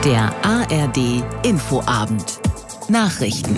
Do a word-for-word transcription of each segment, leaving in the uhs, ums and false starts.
Der A R D Infoabend. Nachrichten.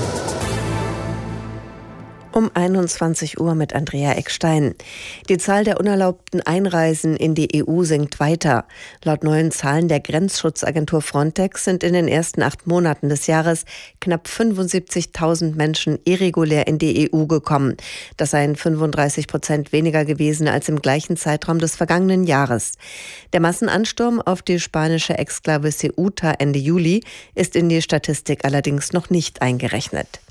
Um einundzwanzig Uhr mit Andrea Eckstein. Die Zahl der unerlaubten Einreisen in die E U sinkt weiter. Laut neuen Zahlen der Grenzschutzagentur Frontex sind in den ersten acht Monaten des Jahres knapp fünfundsiebzigtausend Menschen irregulär in die E U gekommen. Das seien fünfunddreißig Prozent weniger gewesen als im gleichen Zeitraum des vergangenen Jahres. Der Massenansturm auf die spanische Exklave Ceuta Ende Juli ist in die Statistik allerdings noch nicht eingerechnet.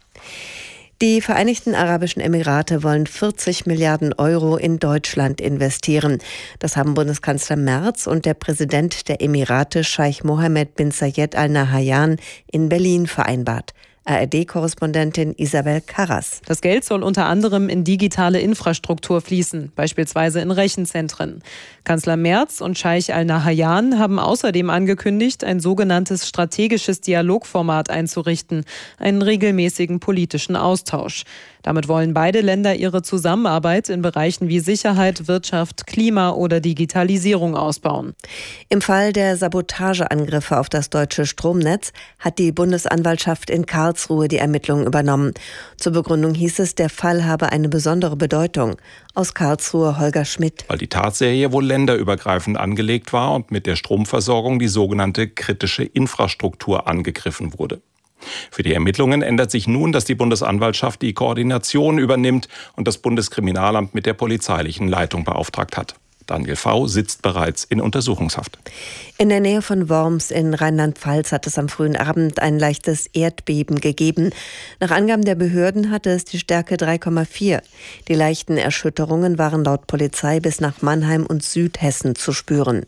Die Vereinigten Arabischen Emirate wollen vierzig Milliarden Euro in Deutschland investieren. Das haben Bundeskanzler Merz und der Präsident der Emirate, Scheich Mohammed bin Zayed Al Nahyan, in Berlin vereinbart. A R D-Korrespondentin Isabel Karras. Das Geld soll unter anderem in digitale Infrastruktur fließen, beispielsweise in Rechenzentren. Kanzler Merz und Scheich Al Nahyan haben außerdem angekündigt, ein sogenanntes strategisches Dialogformat einzurichten, einen regelmäßigen politischen Austausch. Damit wollen beide Länder ihre Zusammenarbeit in Bereichen wie Sicherheit, Wirtschaft, Klima oder Digitalisierung ausbauen. Im Fall der Sabotageangriffe auf das deutsche Stromnetz hat die Bundesanwaltschaft in Karlsruhe die Ermittlungen übernommen. Zur Begründung hieß es, der Fall habe eine besondere Bedeutung. Aus Karlsruhe Holger Schmidt. Weil die Tatserie wohl länderübergreifend angelegt war und mit der Stromversorgung die sogenannte kritische Infrastruktur angegriffen wurde. Für die Ermittlungen ändert sich nun, dass die Bundesanwaltschaft die Koordination übernimmt und das Bundeskriminalamt mit der polizeilichen Leitung beauftragt hat. Daniel V. sitzt bereits in Untersuchungshaft. In der Nähe von Worms in Rheinland-Pfalz hat es am frühen Abend ein leichtes Erdbeben gegeben. Nach Angaben der Behörden hatte es die Stärke drei Komma vier. Die leichten Erschütterungen waren laut Polizei bis nach Mannheim und Südhessen zu spüren.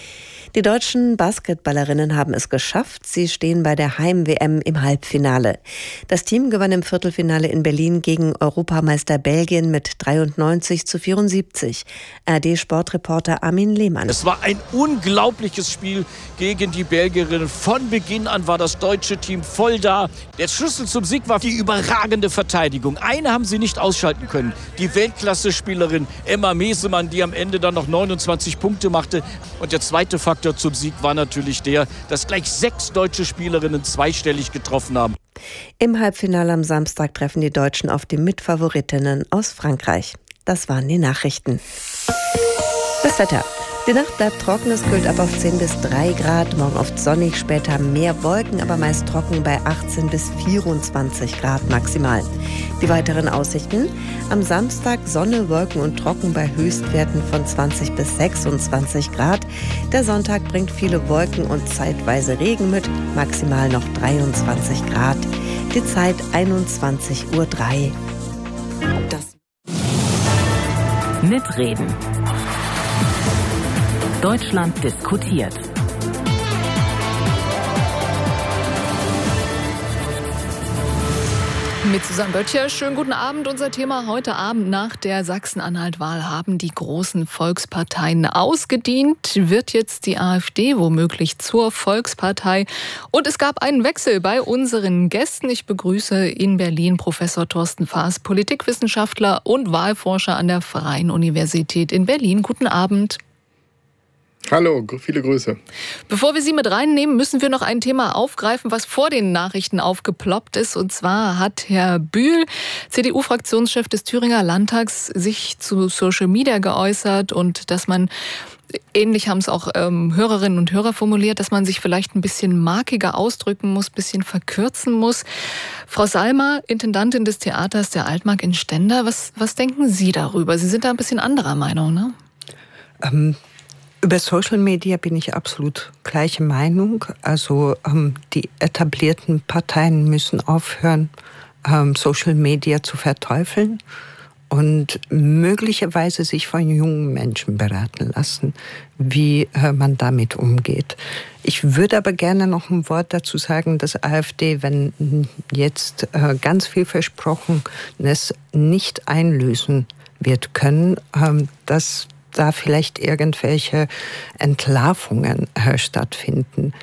Die deutschen Basketballerinnen haben es geschafft. Sie stehen bei der Heim-W M im Halbfinale. Das Team gewann im Viertelfinale in Berlin gegen Europameister Belgien mit dreiundneunzig zu vierundsiebzig. A R D-Sportreporter Armin Lehmann. Es war ein unglaubliches Spiel gegen die Belgierinnen. Von Beginn an war das deutsche Team voll da. Der Schlüssel zum Sieg war die überragende Verteidigung. Eine haben sie nicht ausschalten können. Die Weltklasse-Spielerin Emma Mesemann, die am Ende dann noch neunundzwanzig Punkte machte. Und der zweite Faktor zum Sieg war natürlich der, dass gleich sechs deutsche Spielerinnen zweistellig getroffen haben. Im Halbfinale am Samstag treffen die Deutschen auf die Mitfavoritinnen aus Frankreich. Das waren die Nachrichten. Das Wetter. Die Nacht bleibt trocken, es kühlt ab auf zehn bis drei Grad. Morgen oft sonnig, später mehr Wolken, aber meist trocken bei achtzehn bis vierundzwanzig Grad maximal. Die weiteren Aussichten: am Samstag Sonne, Wolken und Trocken bei Höchstwerten von zwanzig bis sechsundzwanzig Grad. Der Sonntag bringt viele Wolken und zeitweise Regen mit, maximal noch dreiundzwanzig Grad. Die Zeit einundzwanzig Uhr drei. Das Mitreden. Deutschland diskutiert. Mit Susanne Böttcher, schönen guten Abend. Unser Thema heute Abend: nach der Sachsen-Anhalt-Wahl haben die großen Volksparteien ausgedient. Wird jetzt die AfD womöglich zur Volkspartei? Und es gab einen Wechsel bei unseren Gästen. Ich begrüße in Berlin Professor Thorsten Faas, Politikwissenschaftler und Wahlforscher an der Freien Universität in Berlin. Guten Abend. Hallo, viele Grüße. Bevor wir Sie mit reinnehmen, müssen wir noch ein Thema aufgreifen, was vor den Nachrichten aufgeploppt ist. Und zwar hat Herr Bühl, C D U-Fraktionschef des Thüringer Landtags, sich zu Social Media geäußert und dass man, ähnlich haben es auch ähm, Hörerinnen und Hörer formuliert, dass man sich vielleicht ein bisschen markiger ausdrücken muss, ein bisschen verkürzen muss. Frau Salmer, Intendantin des Theaters der Altmark in Stendal, was, was denken Sie darüber? Sie sind da ein bisschen anderer Meinung, ne? Ähm Über Social Media bin ich absolut gleicher Meinung. Also ähm, die etablierten Parteien müssen aufhören, ähm, Social Media zu verteufeln und möglicherweise sich von jungen Menschen beraten lassen, wie äh, man damit umgeht. Ich würde aber gerne noch ein Wort dazu sagen, dass AfD, wenn jetzt äh, ganz viel Versprochenes nicht einlösen wird können, ähm, dass da vielleicht irgendwelche Entlarvungen äh, stattfinden.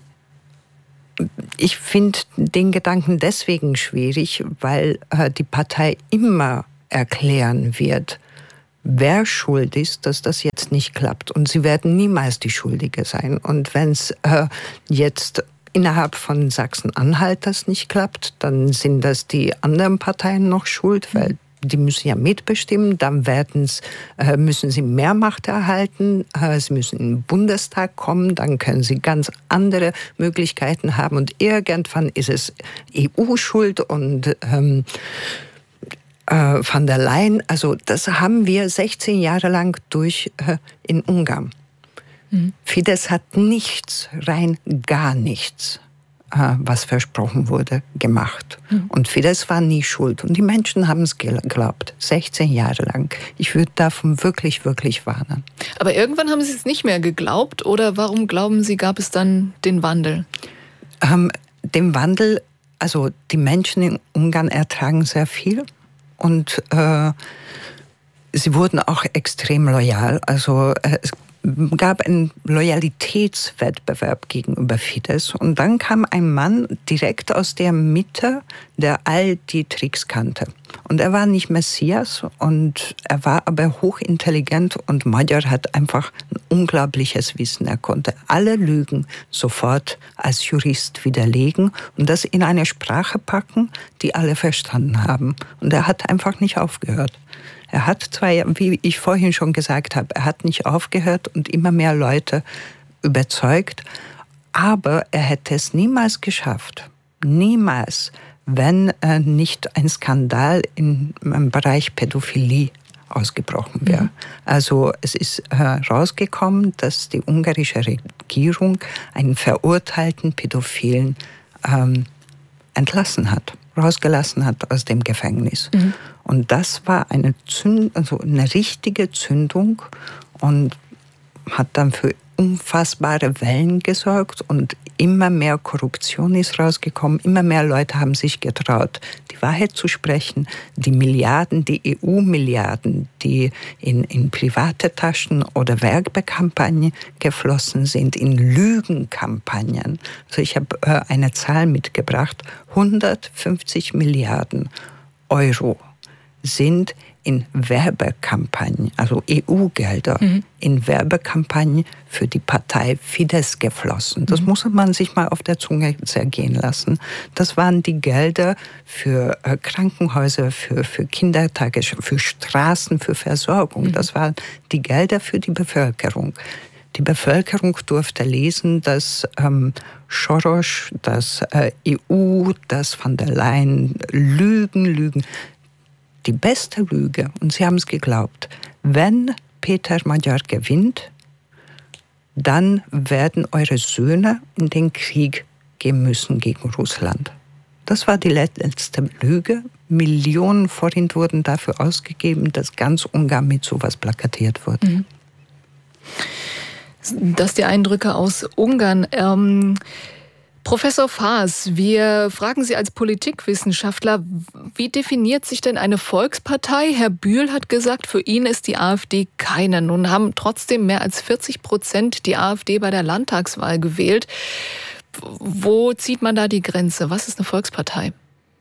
Ich finde den Gedanken deswegen schwierig, weil äh, die Partei immer erklären wird, wer schuld ist, dass das jetzt nicht klappt. Und sie werden niemals die Schuldige sein. Und wenn es äh, jetzt innerhalb von Sachsen-Anhalt das nicht klappt, dann sind das die anderen Parteien noch schuld, weil die müssen ja mitbestimmen, dann werden's, äh, müssen sie mehr Macht erhalten, äh, sie müssen in den Bundestag kommen, dann können sie ganz andere Möglichkeiten haben und irgendwann ist es E U-Schuld und ähm, äh, von der Leyen. Also das haben wir sechzehn Jahre lang durch äh, in Ungarn. Mhm. Fidesz hat nichts, rein gar nichts, was versprochen wurde, gemacht. Mhm. Und Fidesz war nie schuld. Und die Menschen haben es geglaubt, sechzehn Jahre lang. Ich würde davon wirklich, wirklich warnen. Aber irgendwann haben Sie es nicht mehr geglaubt? Oder warum glauben Sie, gab es dann den Wandel? Ähm, den Wandel, also die Menschen in Ungarn ertragen sehr viel. Und äh, sie wurden auch extrem loyal. Also äh, es gab einen Loyalitätswettbewerb gegenüber Fidesz. Und dann kam ein Mann direkt aus der Mitte, der all die Tricks kannte. Und er war nicht Messias, und er war aber hochintelligent, und Magyar hat einfach ein unglaubliches Wissen. Er konnte alle Lügen sofort als Jurist widerlegen und das in eine Sprache packen, die alle verstanden haben. Und er hat einfach nicht aufgehört. Er hat zwar, wie ich vorhin schon gesagt habe, er hat nicht aufgehört und immer mehr Leute überzeugt, aber er hätte es niemals geschafft, niemals, wenn äh, nicht ein Skandal in, im Bereich Pädophilie ausgebrochen wäre. Mhm. Also es ist äh, rausgekommen, dass die ungarische Regierung einen verurteilten Pädophilen ähm, entlassen hat, rausgelassen hat aus dem Gefängnis. Mhm. Und das war eine Zünd, also eine richtige Zündung und hat dann für unfassbare Wellen gesorgt, und immer mehr Korruption ist rausgekommen, immer mehr Leute haben sich getraut, die Wahrheit zu sprechen. Die Milliarden, die E U-Milliarden, die in, in private Taschen oder Werbekampagnen geflossen sind, in Lügenkampagnen. Also ich habe äh, eine Zahl mitgebracht, hundertfünfzig Milliarden Euro sind in Werbekampagnen, also E U-Gelder, mhm. in Werbekampagnen für die Partei Fidesz geflossen. Das mhm. muss man sich mal auf der Zunge zergehen lassen. Das waren die Gelder für äh, Krankenhäuser, für, für Kindertage, für Straßen, für Versorgung. Mhm. Das waren die Gelder für die Bevölkerung. Die Bevölkerung durfte lesen, dass ähm, Soros, dass äh, E U, dass von der Leyen Lügen, Lügen. Die beste Lüge, und sie haben es geglaubt, wenn Peter Magyar gewinnt, dann werden eure Söhne in den Krieg gehen müssen gegen Russland. Das war die letzte Lüge. Millionen Forint wurden dafür ausgegeben, dass ganz Ungarn mit sowas plakatiert wurde. Mhm. Das die Eindrücke aus Ungarn. Ähm Professor Faas, wir fragen Sie als Politikwissenschaftler, wie definiert sich denn eine Volkspartei? Herr Bühl hat gesagt, für ihn ist die AfD keine. Nun haben trotzdem mehr als vierzig Prozent die AfD bei der Landtagswahl gewählt. Wo zieht man da die Grenze? Was ist eine Volkspartei?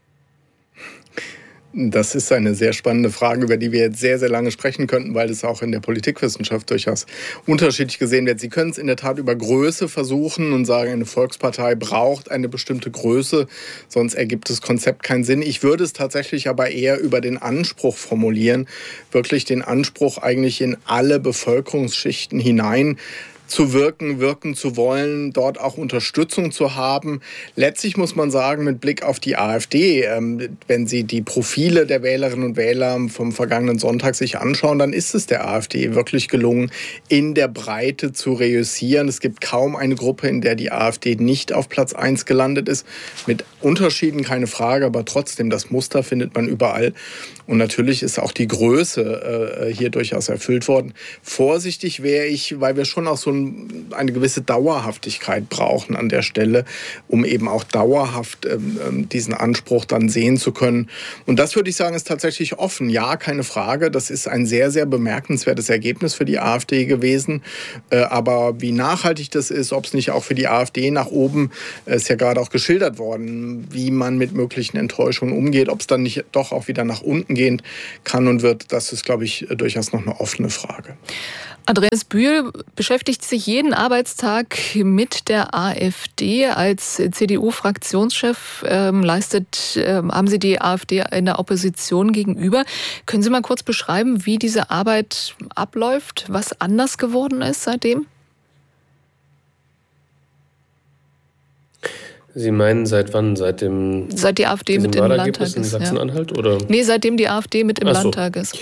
Das ist eine sehr spannende Frage, über die wir jetzt sehr, sehr lange sprechen könnten, weil es auch in der Politikwissenschaft durchaus unterschiedlich gesehen wird. Sie können es in der Tat über Größe versuchen und sagen, eine Volkspartei braucht eine bestimmte Größe, sonst ergibt das Konzept keinen Sinn. Ich würde es tatsächlich aber eher über den Anspruch formulieren, wirklich den Anspruch eigentlich in alle Bevölkerungsschichten hinein zu wirken, wirken zu wollen, dort auch Unterstützung zu haben. Letztlich muss man sagen, mit Blick auf die AfD, ähm, wenn Sie die Profile der Wählerinnen und Wähler vom vergangenen Sonntag sich anschauen, dann ist es der AfD wirklich gelungen, in der Breite zu reüssieren. Es gibt kaum eine Gruppe, in der die AfD nicht auf Platz eins gelandet ist. Mit Unterschieden, keine Frage, aber trotzdem, das Muster findet man überall. Und natürlich ist auch die Größe äh, hier durchaus erfüllt worden. Vorsichtig wäre ich, weil wir schon auch so ein schon eine gewisse Dauerhaftigkeit brauchen an der Stelle, um eben auch dauerhaft ähm, diesen Anspruch dann sehen zu können. Und das würde ich sagen, ist tatsächlich offen. Ja, keine Frage. Das ist ein sehr, sehr bemerkenswertes Ergebnis für die AfD gewesen. Äh, aber wie nachhaltig das ist, ob es nicht auch für die AfD nach oben, äh, ist ja gerade auch geschildert worden, wie man mit möglichen Enttäuschungen umgeht, ob es dann nicht doch auch wieder nach unten gehen kann und wird, das ist, glaube ich, durchaus noch eine offene Frage. Andreas Bühl beschäftigt sich jeden Arbeitstag mit der AfD. Als C D U-Fraktionschef ähm, leistet, ähm, haben Sie die AfD in der Opposition gegenüber. Können Sie mal kurz beschreiben, wie diese Arbeit abläuft, was anders geworden ist seitdem? Sie meinen seit wann? Seit dem Seit die AfD mit im Landtag ist, in Sachsen-Anhalt? Ja. Oder? Nee, seitdem die AfD mit im Ach so. Landtag ist.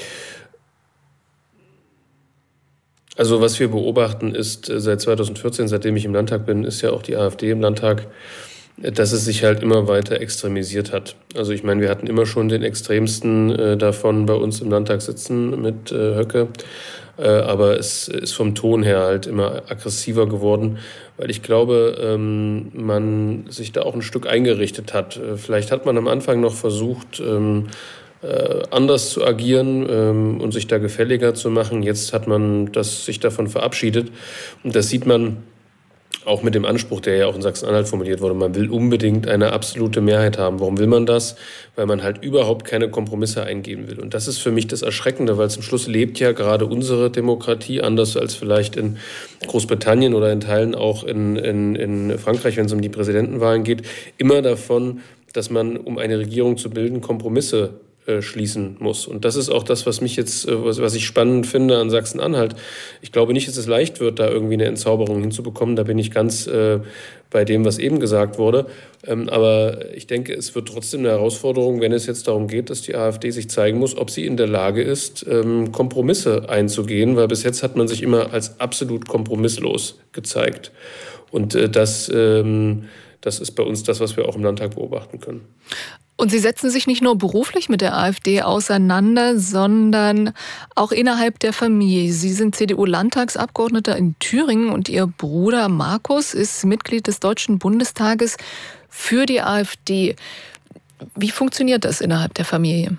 Also was wir beobachten ist, seit zweitausendvierzehn, seitdem ich im Landtag bin, ist ja auch die AfD im Landtag, dass es sich halt immer weiter extremisiert hat. Also ich meine, wir hatten immer schon den Extremsten äh, davon bei uns im Landtag sitzen mit äh, Höcke. Äh, aber es ist vom Ton her halt immer aggressiver geworden, weil ich glaube, ähm, man sich da auch ein Stück eingerichtet hat. Äh, vielleicht hat man am Anfang noch versucht, ähm, äh, anders zu agieren ähm, und sich da gefälliger zu machen. Jetzt hat man das, sich davon verabschiedet. Und das sieht man auch mit dem Anspruch, der ja auch in Sachsen-Anhalt formuliert wurde. Man will unbedingt eine absolute Mehrheit haben. Warum will man das? Weil man halt überhaupt keine Kompromisse eingehen will. Und das ist für mich das Erschreckende, weil zum Schluss lebt ja gerade unsere Demokratie, anders als vielleicht in Großbritannien oder in Teilen auch in, in, in Frankreich, wenn es um die Präsidentenwahlen geht, immer davon, dass man, um eine Regierung zu bilden, Kompromisse schließen muss. Und das ist auch das, was mich jetzt, was, was ich spannend finde an Sachsen-Anhalt. Ich glaube nicht, dass es leicht wird, da irgendwie eine Entzauberung hinzubekommen. Da bin ich ganz äh, bei dem, was eben gesagt wurde. Ähm, aber ich denke, es wird trotzdem eine Herausforderung, wenn es jetzt darum geht, dass die AfD sich zeigen muss, ob sie in der Lage ist, ähm, Kompromisse einzugehen, weil bis jetzt hat man sich immer als absolut kompromisslos gezeigt. Und äh, das, ähm, das ist bei uns das, was wir auch im Landtag beobachten können. Und Sie setzen sich nicht nur beruflich mit der AfD auseinander, sondern auch innerhalb der Familie. Sie sind C D U-Landtagsabgeordneter in Thüringen und Ihr Bruder Markus ist Mitglied des Deutschen Bundestages für die AfD. Wie funktioniert das innerhalb der Familie?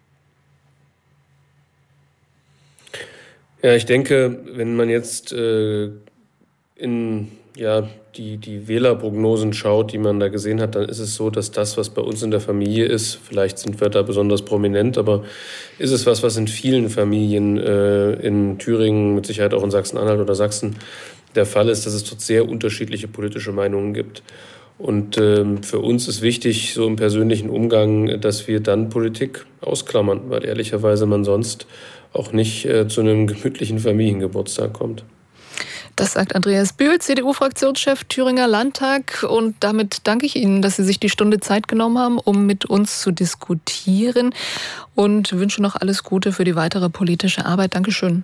Ja, ich denke, wenn man jetzt äh, in ja, die, die Wählerprognosen schaut, die man da gesehen hat, dann ist es so, dass das, was bei uns in der Familie ist, vielleicht sind wir da besonders prominent, aber ist es was, was in vielen Familien äh, in Thüringen, mit Sicherheit auch in Sachsen-Anhalt oder Sachsen der Fall ist, dass es dort sehr unterschiedliche politische Meinungen gibt. Und ähm, für uns ist wichtig, so im persönlichen Umgang, dass wir dann Politik ausklammern, weil ehrlicherweise man sonst auch nicht äh, zu einem gemütlichen Familiengeburtstag kommt. Das sagt Andreas Bühl, C D U-Fraktionschef Thüringer Landtag. Und damit danke ich Ihnen, dass Sie sich die Stunde Zeit genommen haben, um mit uns zu diskutieren. Und wünsche noch alles Gute für die weitere politische Arbeit. Dankeschön.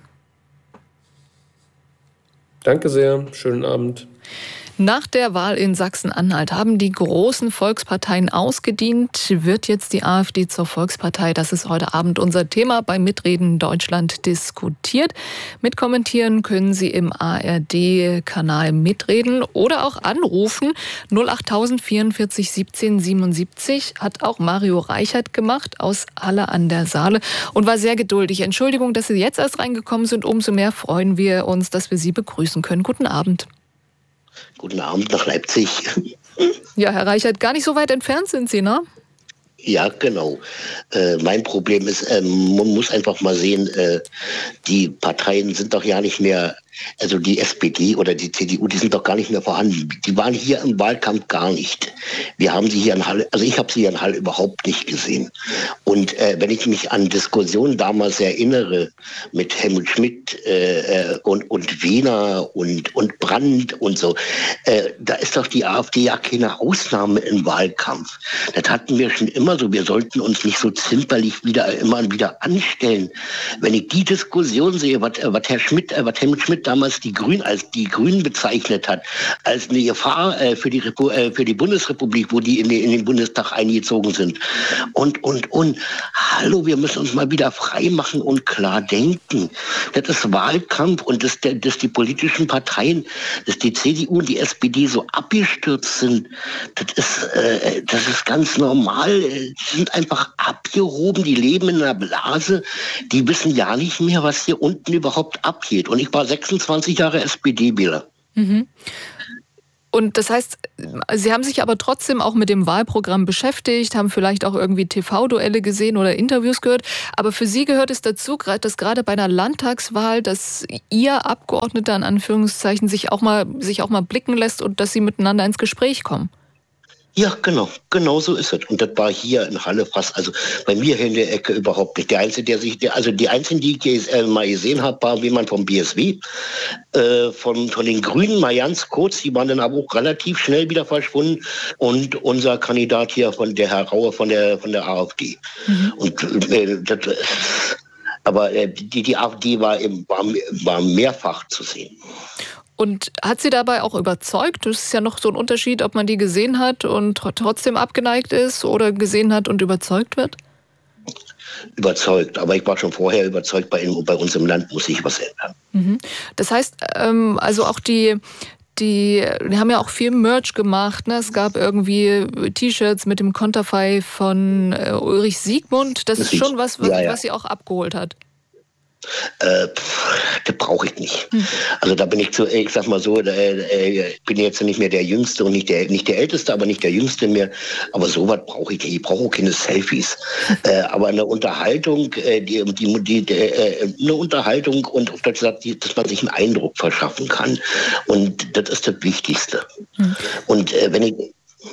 Danke sehr. Schönen Abend. Nach der Wahl in Sachsen-Anhalt haben die großen Volksparteien ausgedient. Wird jetzt die AfD zur Volkspartei? Das ist heute Abend unser Thema bei Mitreden Deutschland diskutiert. Mitkommentieren können Sie im A R D-Kanal Mitreden oder auch anrufen. null achttausend vierundvierzig siebzehn siebenundsiebzig hat auch Mario Reichert gemacht aus Halle an der Saale und war sehr geduldig. Entschuldigung, dass Sie jetzt erst reingekommen sind. Umso mehr freuen wir uns, dass wir Sie begrüßen können. Guten Abend. Guten Abend nach Leipzig. Ja, Herr Reichert, gar nicht so weit entfernt sind Sie, ne? Ja, genau. Äh, mein Problem ist, äh, man muss einfach mal sehen, äh, die Parteien sind doch ja nicht mehr, also die S P D oder die C D U, die sind doch gar nicht mehr vorhanden. Die waren hier im Wahlkampf gar nicht. Wir haben sie hier in Halle, also ich habe sie hier in Halle überhaupt nicht gesehen. Und äh, wenn ich mich an Diskussionen damals erinnere mit Helmut Schmidt äh, und, und Wehner und, und Brandt und so, äh, da ist doch die AfD ja keine Ausnahme im Wahlkampf. Das hatten wir schon immer so. Wir sollten uns nicht so zimperlich wieder immer wieder anstellen. Wenn ich die Diskussion sehe, was, was Herr Schmidt, was Helmut Schmidt Schmidt damals die Grünen als die Grünen bezeichnet hat, als eine Gefahr äh, für die Repu äh, für die Bundesrepublik, wo die in, die in den Bundestag eingezogen sind. Und und und hallo, wir müssen uns mal wieder frei machen und klar denken. Das ist Wahlkampf und dass, dass die politischen Parteien, dass die C D U und die S P D so abgestürzt sind, das ist äh, das ist ganz normal. Die sind einfach abgehoben, die leben in einer Blase, die wissen ja nicht mehr, was hier unten überhaupt abgeht. Und ich war sechsundzwanzig Jahre S P D-Wähler. Mhm. Und das heißt, Sie haben sich aber trotzdem auch mit dem Wahlprogramm beschäftigt, haben vielleicht auch irgendwie T V-Duelle gesehen oder Interviews gehört. Aber für Sie gehört es dazu, dass gerade bei einer Landtagswahl, dass Ihr Abgeordneter in Anführungszeichen sich auch mal, sich auch mal blicken lässt und dass Sie miteinander ins Gespräch kommen. Ja, genau, genau so ist es. Und das war hier in Halle fast, also bei mir hier in der Ecke überhaupt nicht. Der Einzige, der sich, der, also die Einzigen, die ich äh, mal gesehen habe, war jemand vom B S W, äh, von, von den Grünen, mal ganz kurz, die waren dann aber auch relativ schnell wieder verschwunden. Und unser Kandidat hier, von der Herr Raue von der, von der AfD. Mhm. Und äh, das, aber äh, die, die AfD war, war, war mehrfach zu sehen. Und hat Sie dabei auch überzeugt? Das ist ja noch so ein Unterschied, ob man die gesehen hat und trotzdem abgeneigt ist oder gesehen hat und überzeugt wird? Überzeugt, aber ich war schon vorher überzeugt, bei, bei uns im Land muss sich was ändern. Mhm. Das heißt, ähm, also auch die... Die, die haben ja auch viel Merch gemacht. Ne? Es gab irgendwie T-Shirts mit dem Konterfei von äh, Ulrich Siegmund. Das, das ist schon was, was, ja, ja. was Sie auch abgeholt hat. Äh, das brauche ich nicht. Hm. Also da bin ich zu, ich sag mal so, äh, ich bin jetzt nicht mehr der Jüngste und nicht der, nicht der Älteste, aber nicht der Jüngste mehr. Aber sowas brauche ich nicht. Ich brauche auch keine Selfies. äh, aber eine Unterhaltung, äh, die, die, die, die, äh, eine Unterhaltung und auf das, dass man sich einen Eindruck verschaffen kann. Und das ist das Wichtigste. Hm. Und äh, wenn ich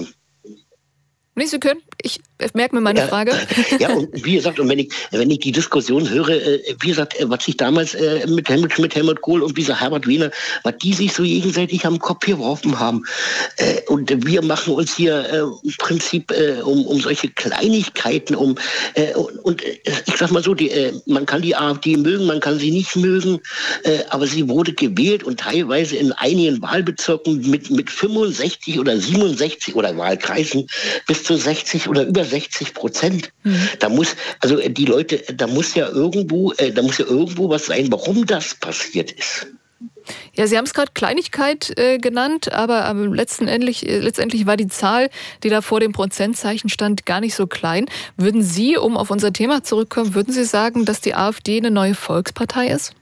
Nee, Sie können. Ich merke mir meine ja, Frage. Ja, und wie gesagt, und wenn ich, wenn ich die Diskussion höre, wie gesagt, was sich damals mit Helmut Schmidt, Helmut Kohl und dieser Herbert Wehner, was die sich so gegenseitig am Kopf geworfen haben. Und wir machen uns hier im Prinzip um, um solche Kleinigkeiten, um, und ich sag mal so, die, man kann die AfD mögen, man kann sie nicht mögen, aber sie wurde gewählt und teilweise in einigen Wahlbezirken mit, mit fünfundsechzig oder siebenundsechzig oder Wahlkreisen bis zu sechzig oder über sechzig Prozent. Mhm. Da muss, also die Leute, da muss ja irgendwo, äh, da muss ja irgendwo was sein, warum das passiert ist. Ja, Sie haben es gerade Kleinigkeit äh, genannt, aber ähm, letztendlich, äh, letztendlich war die Zahl, die da vor dem Prozentzeichen stand, gar nicht so klein. Würden Sie, um auf unser Thema zurückzukommen, würden Sie sagen, dass die AfD eine neue Volkspartei ist?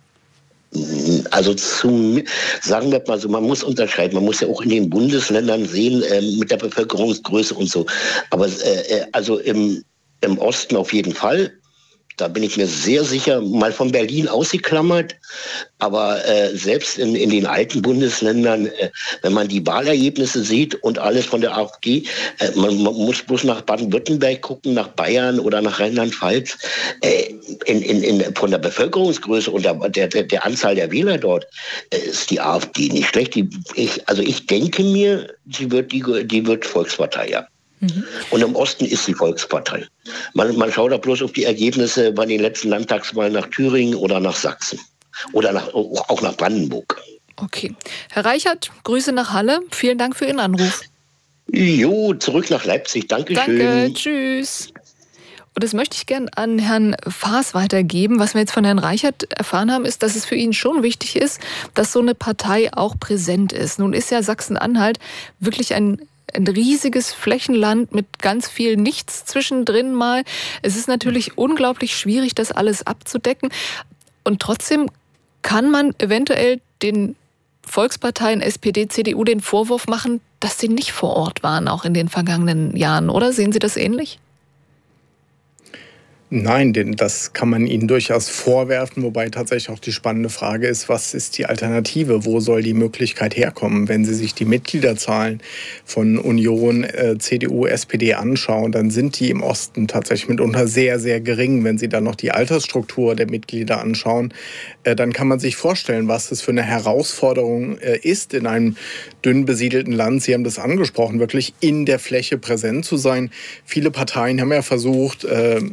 Also zum, sagen wir mal so, man muss unterscheiden, man muss ja auch in den Bundesländern sehen, äh, mit der Bevölkerungsgröße und so. Aber äh, also im, im Osten auf jeden Fall. Da bin ich mir sehr sicher, mal von Berlin ausgeklammert. Aber äh, selbst in, in den alten Bundesländern, äh, wenn man die Wahlergebnisse sieht und alles von der AfD, äh, man, man muss bloß nach Baden-Württemberg gucken, nach Bayern oder nach Rheinland-Pfalz, äh, in, in, in, von der Bevölkerungsgröße und der, der, der Anzahl der Wähler dort, äh, ist die AfD nicht schlecht. Die, ich, also ich denke mir, sie wird die, die wird Volkspartei, ja. Und im Osten ist die Volkspartei. Man, man schaut da bloß auf die Ergebnisse bei den letzten Landtagswahlen nach Thüringen oder nach Sachsen. Oder nach, auch nach Brandenburg. Okay. Herr Reichert, Grüße nach Halle. Vielen Dank für Ihren Anruf. Jo, zurück nach Leipzig. Dankeschön. Danke, tschüss. Und das möchte ich gern an Herrn Faas weitergeben. Was wir jetzt von Herrn Reichert erfahren haben, ist, dass es für ihn schon wichtig ist, dass so eine Partei auch präsent ist. Nun ist ja Sachsen-Anhalt wirklich ein ein riesiges Flächenland mit ganz viel Nichts zwischendrin mal. Es ist natürlich unglaublich schwierig, das alles abzudecken. Und trotzdem kann man eventuell den Volksparteien S P D, C D U den Vorwurf machen, dass sie nicht vor Ort waren, auch in den vergangenen Jahren. Oder sehen Sie das ähnlich? Nein, denn das kann man ihnen durchaus vorwerfen, wobei tatsächlich auch die spannende Frage ist, was ist die Alternative? Wo soll die Möglichkeit herkommen? Wenn Sie sich die Mitgliederzahlen von Union, äh, C D U, S P D anschauen, dann sind die im Osten tatsächlich mitunter sehr, sehr gering. Wenn Sie dann noch die Altersstruktur der Mitglieder anschauen, äh, dann kann man sich vorstellen, was das für eine Herausforderung äh, ist, in einem dünn besiedelten Land, Sie haben das angesprochen, wirklich in der Fläche präsent zu sein. Viele Parteien haben ja versucht, äh, ähm,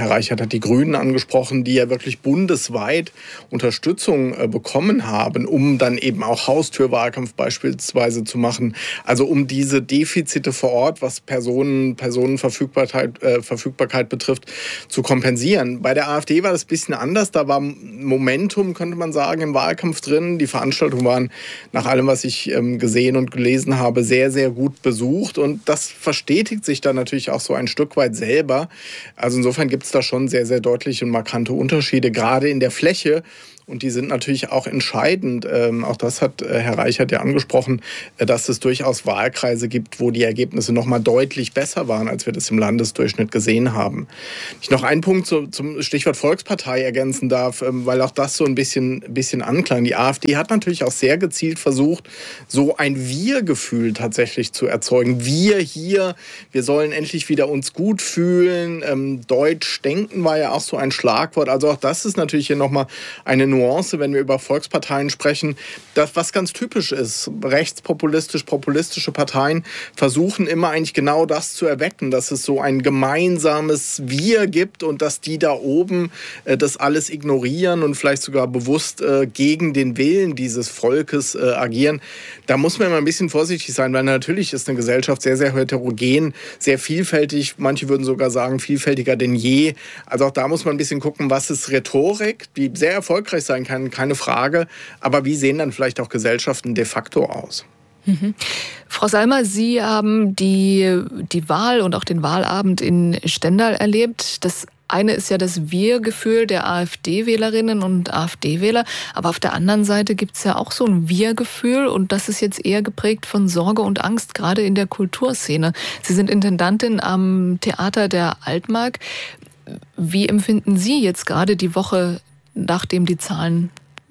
Herr Reichert hat die Grünen angesprochen, die ja wirklich bundesweit Unterstützung äh, bekommen haben, um dann eben auch Haustürwahlkampf beispielsweise zu machen. Also um diese Defizite vor Ort, was Personen, Personenverfügbarkeit äh, Verfügbarkeit betrifft, zu kompensieren. Bei der AfD war das ein bisschen anders. Da war Momentum, könnte man sagen, im Wahlkampf drin. Die Veranstaltungen waren nach allem, was ich ähm, gesehen und gelesen habe, sehr, sehr gut besucht. Und das verstetigt sich dann natürlich auch so ein Stück weit selber. Also insofern gibt es da schon sehr, sehr deutliche und markante Unterschiede, gerade in der Fläche. Und die sind natürlich auch entscheidend. Ähm, auch das hat äh, Herr Reichert ja angesprochen, äh, dass es durchaus Wahlkreise gibt, wo die Ergebnisse noch mal deutlich besser waren, als wir das im Landesdurchschnitt gesehen haben. Ich noch einen Punkt zu, zum Stichwort Volkspartei ergänzen darf, ähm, weil auch das so ein bisschen, bisschen anklang. Die AfD hat natürlich auch sehr gezielt versucht, so ein Wir-Gefühl tatsächlich zu erzeugen. Wir hier, wir sollen endlich wieder uns gut fühlen. Ähm, Deutsch denken war ja auch so ein Schlagwort. Also auch das ist natürlich hier noch mal eine Nuance, wenn wir über Volksparteien sprechen, das, was ganz typisch ist. Rechtspopulistisch, populistische Parteien versuchen immer eigentlich genau das zu erwecken, dass es so ein gemeinsames Wir gibt und dass die da oben äh, das alles ignorieren und vielleicht sogar bewusst äh, gegen den Willen dieses Volkes äh, agieren. Da muss man immer ein bisschen vorsichtig sein, weil natürlich ist eine Gesellschaft sehr, sehr heterogen, sehr vielfältig. Manche würden sogar sagen, vielfältiger denn je. Also auch da muss man ein bisschen gucken, was ist Rhetorik, die sehr erfolgreich sein kann, keine Frage. Aber wie sehen dann vielleicht auch Gesellschaften de facto aus? Mhm. Frau Salmer, Sie haben die, die Wahl und auch den Wahlabend in Stendal erlebt. Das eine ist ja das Wir-Gefühl der AfD-Wählerinnen und AfD-Wähler. Aber auf der anderen Seite gibt es ja auch so ein Wir-Gefühl. Und das ist jetzt eher geprägt von Sorge und Angst, gerade in der Kulturszene. Sie sind Intendantin am Theater der Altmark. Wie empfinden Sie jetzt gerade die Woche, nachdem die Zahlen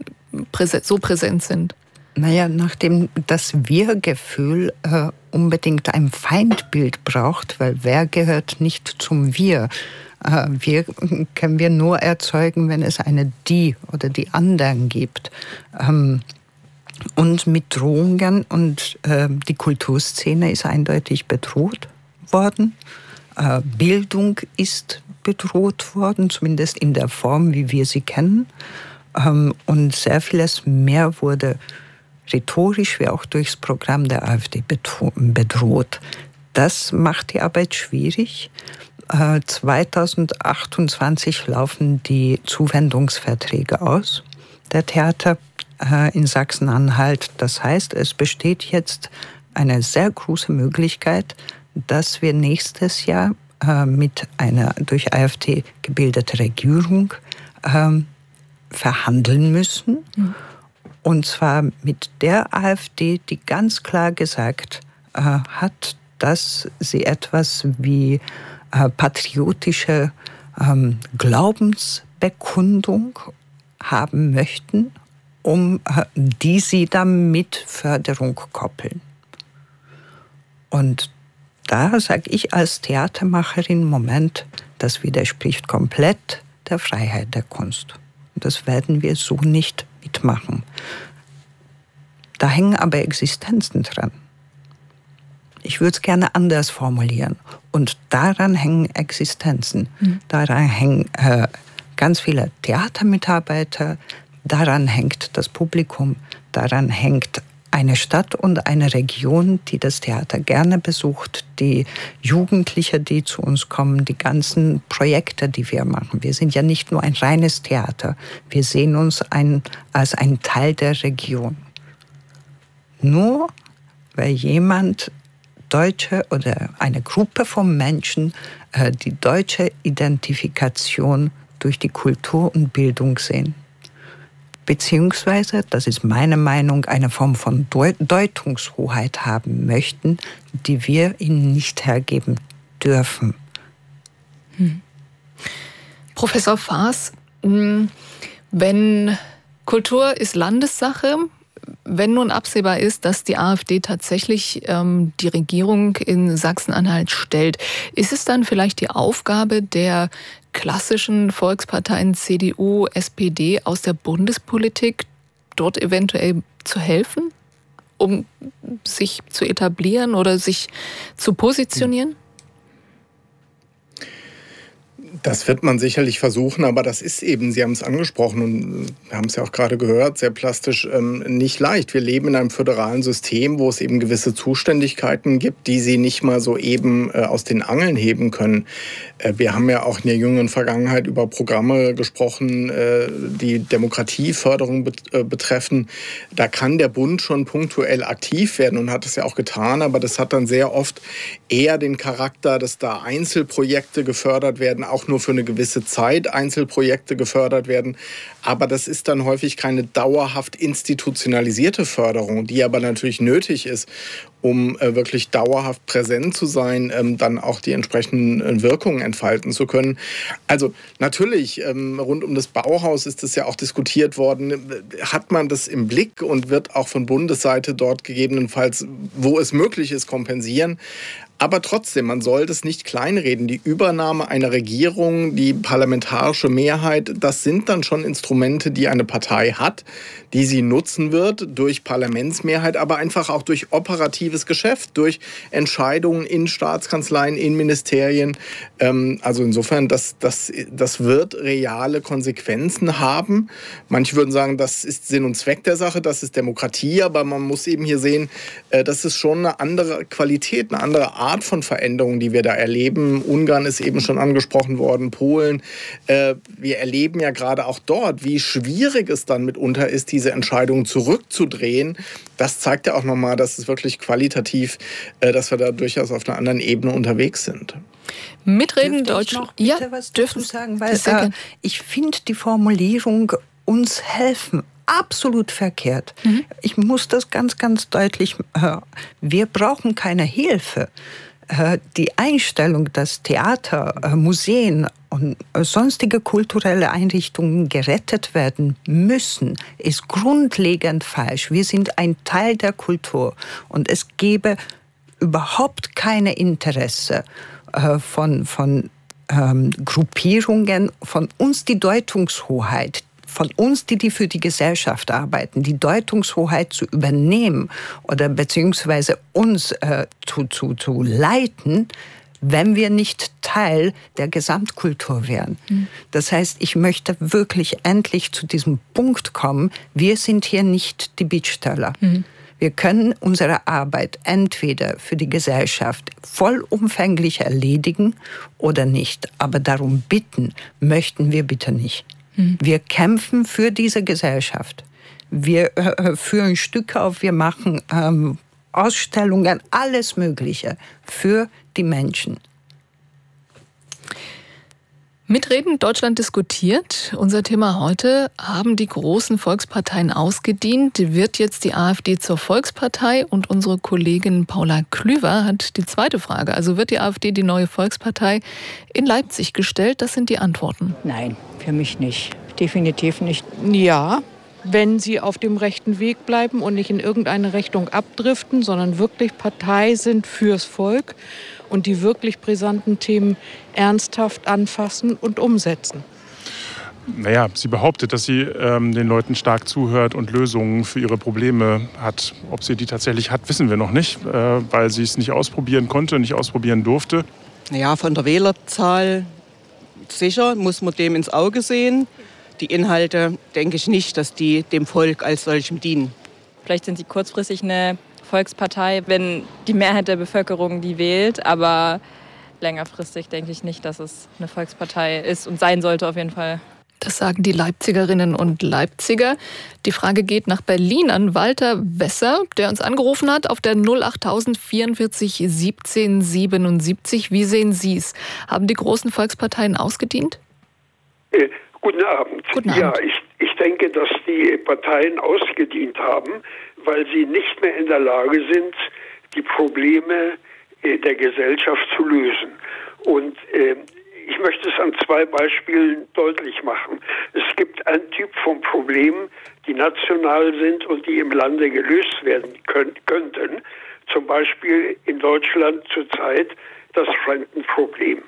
so präsent sind? Naja, nachdem das Wir-Gefühl äh, unbedingt ein Feindbild braucht, weil wer gehört nicht zum Wir? Äh, wir können wir nur erzeugen, wenn es eine Die oder die anderen gibt. Ähm, und mit Drohungen und äh, die Kulturszene ist eindeutig bedroht worden. Äh, Bildung ist bedroht worden, zumindest in der Form, wie wir sie kennen. Und sehr vieles mehr wurde rhetorisch wie auch durchs Programm der AfD bedroht. Das macht die Arbeit schwierig. zweitausendachtundzwanzig laufen die Zuwendungsverträge aus, der Theater in Sachsen-Anhalt. Das heißt, es besteht jetzt eine sehr große Möglichkeit, dass wir nächstes Jahr mit einer durch AfD gebildeten Regierung ähm, verhandeln müssen. Mhm. Und zwar mit der AfD, die ganz klar gesagt äh, hat, dass sie etwas wie äh, patriotische ähm, Glaubensbekundung haben möchten, um äh, die sie dann mit Förderung koppeln. Und da sage ich als Theatermacherin, Moment, das widerspricht komplett der Freiheit der Kunst. Das werden wir so nicht mitmachen. Da hängen aber Existenzen dran. Ich würde es gerne anders formulieren. Und daran hängen Existenzen. Mhm. Daran hängen äh, ganz viele Theatermitarbeiter, daran hängt das Publikum, daran hängt eine Stadt und eine Region, die das Theater gerne besucht, die Jugendliche, die zu uns kommen, die ganzen Projekte, die wir machen. Wir sind ja nicht nur ein reines Theater, wir sehen uns ein, als ein Teil der Region. Nur weil jemand Deutsche oder eine Gruppe von Menschen äh, die deutsche Identifikation durch die Kultur und Bildung sehen. Beziehungsweise, das ist meine Meinung, eine Form von Deutungshoheit haben möchten, die wir ihnen nicht hergeben dürfen. Hm. Professor Faas, wenn Kultur ist Landessache, wenn nun absehbar ist, dass die AfD tatsächlich ähm, die Regierung in Sachsen-Anhalt stellt, ist es dann vielleicht die Aufgabe der klassischen Volksparteien C D U, S P D aus der Bundespolitik, dort eventuell zu helfen, um sich zu etablieren oder sich zu positionieren? Das wird man sicherlich versuchen, aber das ist eben, Sie haben es angesprochen und wir haben es ja auch gerade gehört, sehr plastisch, ähm, nicht leicht. Wir leben in einem föderalen System, wo es eben gewisse Zuständigkeiten gibt, die Sie nicht mal so eben äh, aus den Angeln heben können. Äh, wir haben ja auch in der jüngeren Vergangenheit über Programme gesprochen, äh, die Demokratieförderung bet- äh, betreffen. Da kann der Bund schon punktuell aktiv werden und hat es ja auch getan, aber das hat dann sehr oft eher den Charakter, dass da Einzelprojekte gefördert werden, auch nur für eine gewisse Zeit Einzelprojekte gefördert werden. Aber das ist dann häufig keine dauerhaft institutionalisierte Förderung, die aber natürlich nötig ist, um äh, wirklich dauerhaft präsent zu sein, ähm, dann auch die entsprechenden äh, Wirkungen entfalten zu können. Also natürlich, ähm, rund um das Bauhaus ist das ja auch diskutiert worden. Hat man das im Blick und wird auch von Bundesseite dort gegebenenfalls, wo es möglich ist, kompensieren. Aber trotzdem, man soll das nicht kleinreden. Die Übernahme einer Regierung, die parlamentarische Mehrheit, das sind dann schon Instrumente, die eine Partei hat, die sie nutzen wird durch Parlamentsmehrheit, aber einfach auch durch operatives Geschäft, durch Entscheidungen in Staatskanzleien, in Ministerien. Also insofern, das, das, das wird reale Konsequenzen haben. Manche würden sagen, das ist Sinn und Zweck der Sache, das ist Demokratie, aber man muss eben hier sehen, das ist schon eine andere Qualität, eine andere Art von Veränderungen, die wir da erleben. Ungarn ist eben schon angesprochen worden, Polen. Äh, wir erleben ja gerade auch dort, wie schwierig es dann mitunter ist, diese Entscheidungen zurückzudrehen. Das zeigt ja auch nochmal, dass es wirklich qualitativ, äh, dass wir da durchaus auf einer anderen Ebene unterwegs sind. Mitreden Deutsch. Noch bitte ja, was dürfen sagen, weil äh, ich finde die Formulierung uns helfen absolut verkehrt. Mhm. Ich muss das ganz, ganz deutlich hören. Wir brauchen keine Hilfe. Die Einstellung, dass Theater, Museen und sonstige kulturelle Einrichtungen gerettet werden müssen, ist grundlegend falsch. Wir sind ein Teil der Kultur und es gäbe überhaupt keine Interesse von, von ähm, Gruppierungen, von uns die Deutungshoheit, von uns, die, die für die Gesellschaft arbeiten, die Deutungshoheit zu übernehmen oder beziehungsweise uns äh, zu, zu, zu leiten, wenn wir nicht Teil der Gesamtkultur wären. Mhm. Das heißt, ich möchte wirklich endlich zu diesem Punkt kommen, wir sind hier nicht die Bittsteller. Mhm. Wir können unsere Arbeit entweder für die Gesellschaft vollumfänglich erledigen oder nicht. Aber darum bitten möchten wir bitte nicht. Wir kämpfen für diese Gesellschaft. Wir äh, führen Stücke auf, wir machen ähm, Ausstellungen, alles Mögliche für die Menschen. Mitreden, Deutschland diskutiert. Unser Thema heute, haben die großen Volksparteien ausgedient? Wird jetzt die AfD zur Volkspartei? Und unsere Kollegin Paula Klüver hat die zweite Frage. Also wird die AfD die neue Volkspartei in Leipzig gestellt? Das sind die Antworten. Nein, für mich nicht. Definitiv nicht. Ja, wenn sie auf dem rechten Weg bleiben und nicht in irgendeine Richtung abdriften, sondern wirklich Partei sind fürs Volk und die wirklich brisanten Themen ernsthaft anfassen und umsetzen. Naja, sie behauptet, dass sie ähm, den Leuten stark zuhört und Lösungen für ihre Probleme hat. Ob sie die tatsächlich hat, wissen wir noch nicht, äh, weil sie es nicht ausprobieren konnte, nicht ausprobieren durfte. Ja, von der Wählerzahl sicher, muss man dem ins Auge sehen. Die Inhalte denke ich nicht, dass die dem Volk als solchem dienen. Vielleicht sind sie kurzfristig eine Volkspartei, wenn die Mehrheit der Bevölkerung die wählt. Aber längerfristig denke ich nicht, dass es eine Volkspartei ist und sein sollte auf jeden Fall. Das sagen die Leipzigerinnen und Leipziger. Die Frage geht nach Berlin an Walter Wesser, der uns angerufen hat auf der null achttausend vierundvierzig siebzehn siebenundsiebzig. Wie sehen Sie es? Haben die großen Volksparteien ausgedient? Äh, guten Abend. Guten Abend. Ja, ich, ich denke, dass die Parteien ausgedient haben, weil sie nicht mehr in der Lage sind, die Probleme äh, der Gesellschaft zu lösen. Und äh, ich möchte es an zwei Beispielen deutlich machen. Es gibt einen Typ von Problemen, die national sind und die im Lande gelöst werden können, könnten. Zum Beispiel in Deutschland zurzeit das Rentenproblem.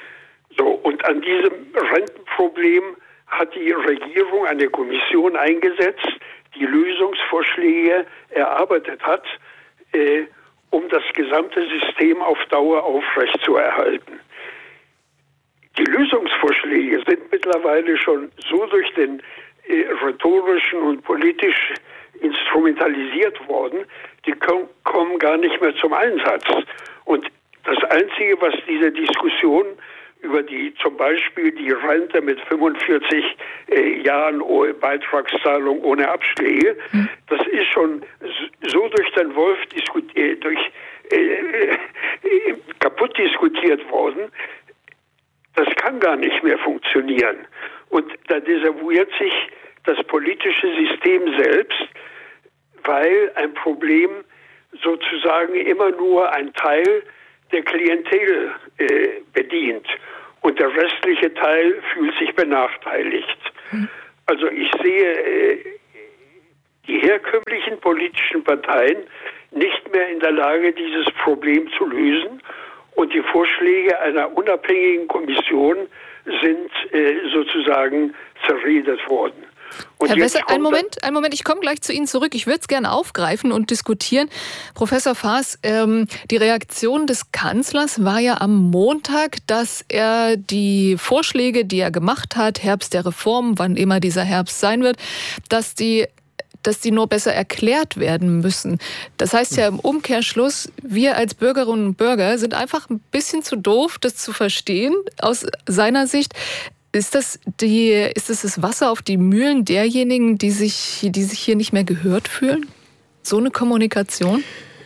So, und an diesem Rentenproblem hat die Regierung eine Kommission eingesetzt, die Lösungsvorschläge erarbeitet hat, äh, um das gesamte System auf Dauer aufrechtzuerhalten. die Lösungsvorschläge sind mittlerweile schon so durch den äh, rhetorischen und politisch instrumentalisiert worden, die kom- kommen gar nicht mehr zum Einsatz. Und das Einzige, was diese Diskussion über die, zum Beispiel die Rente mit fünfundvierzig äh, Jahren ohne Beitragszahlung, ohne Abschläge, mhm. das ist schon so durch den Wolf diskutiert, durch, äh, äh, kaputt diskutiert worden, das kann gar nicht mehr funktionieren. Und da desavouiert sich das politische System selbst, weil ein Problem sozusagen immer nur ein Teil der Klientel äh, bedient und der restliche Teil fühlt sich benachteiligt. Hm. Also ich sehe äh, die herkömmlichen politischen Parteien nicht mehr in der Lage, dieses Problem zu lösen, und die Vorschläge einer unabhängigen Kommission sind äh, sozusagen zerredet worden. Und Herr Wesser, einen Moment, einen Moment, ich komme gleich zu Ihnen zurück. Ich würde es gerne aufgreifen und diskutieren. Professor Faas, ähm, die Reaktion des Kanzlers war ja am Montag, dass er die Vorschläge, die er gemacht hat, Herbst der Reform, wann immer dieser Herbst sein wird, dass die dass die nur besser erklärt werden müssen. Das heißt ja im Umkehrschluss, wir als Bürgerinnen und Bürger sind einfach ein bisschen zu doof, das zu verstehen aus seiner Sicht. Ist das, die, ist das das Wasser auf die Mühlen derjenigen, die sich, die sich hier nicht mehr gehört fühlen? So eine Kommunikation?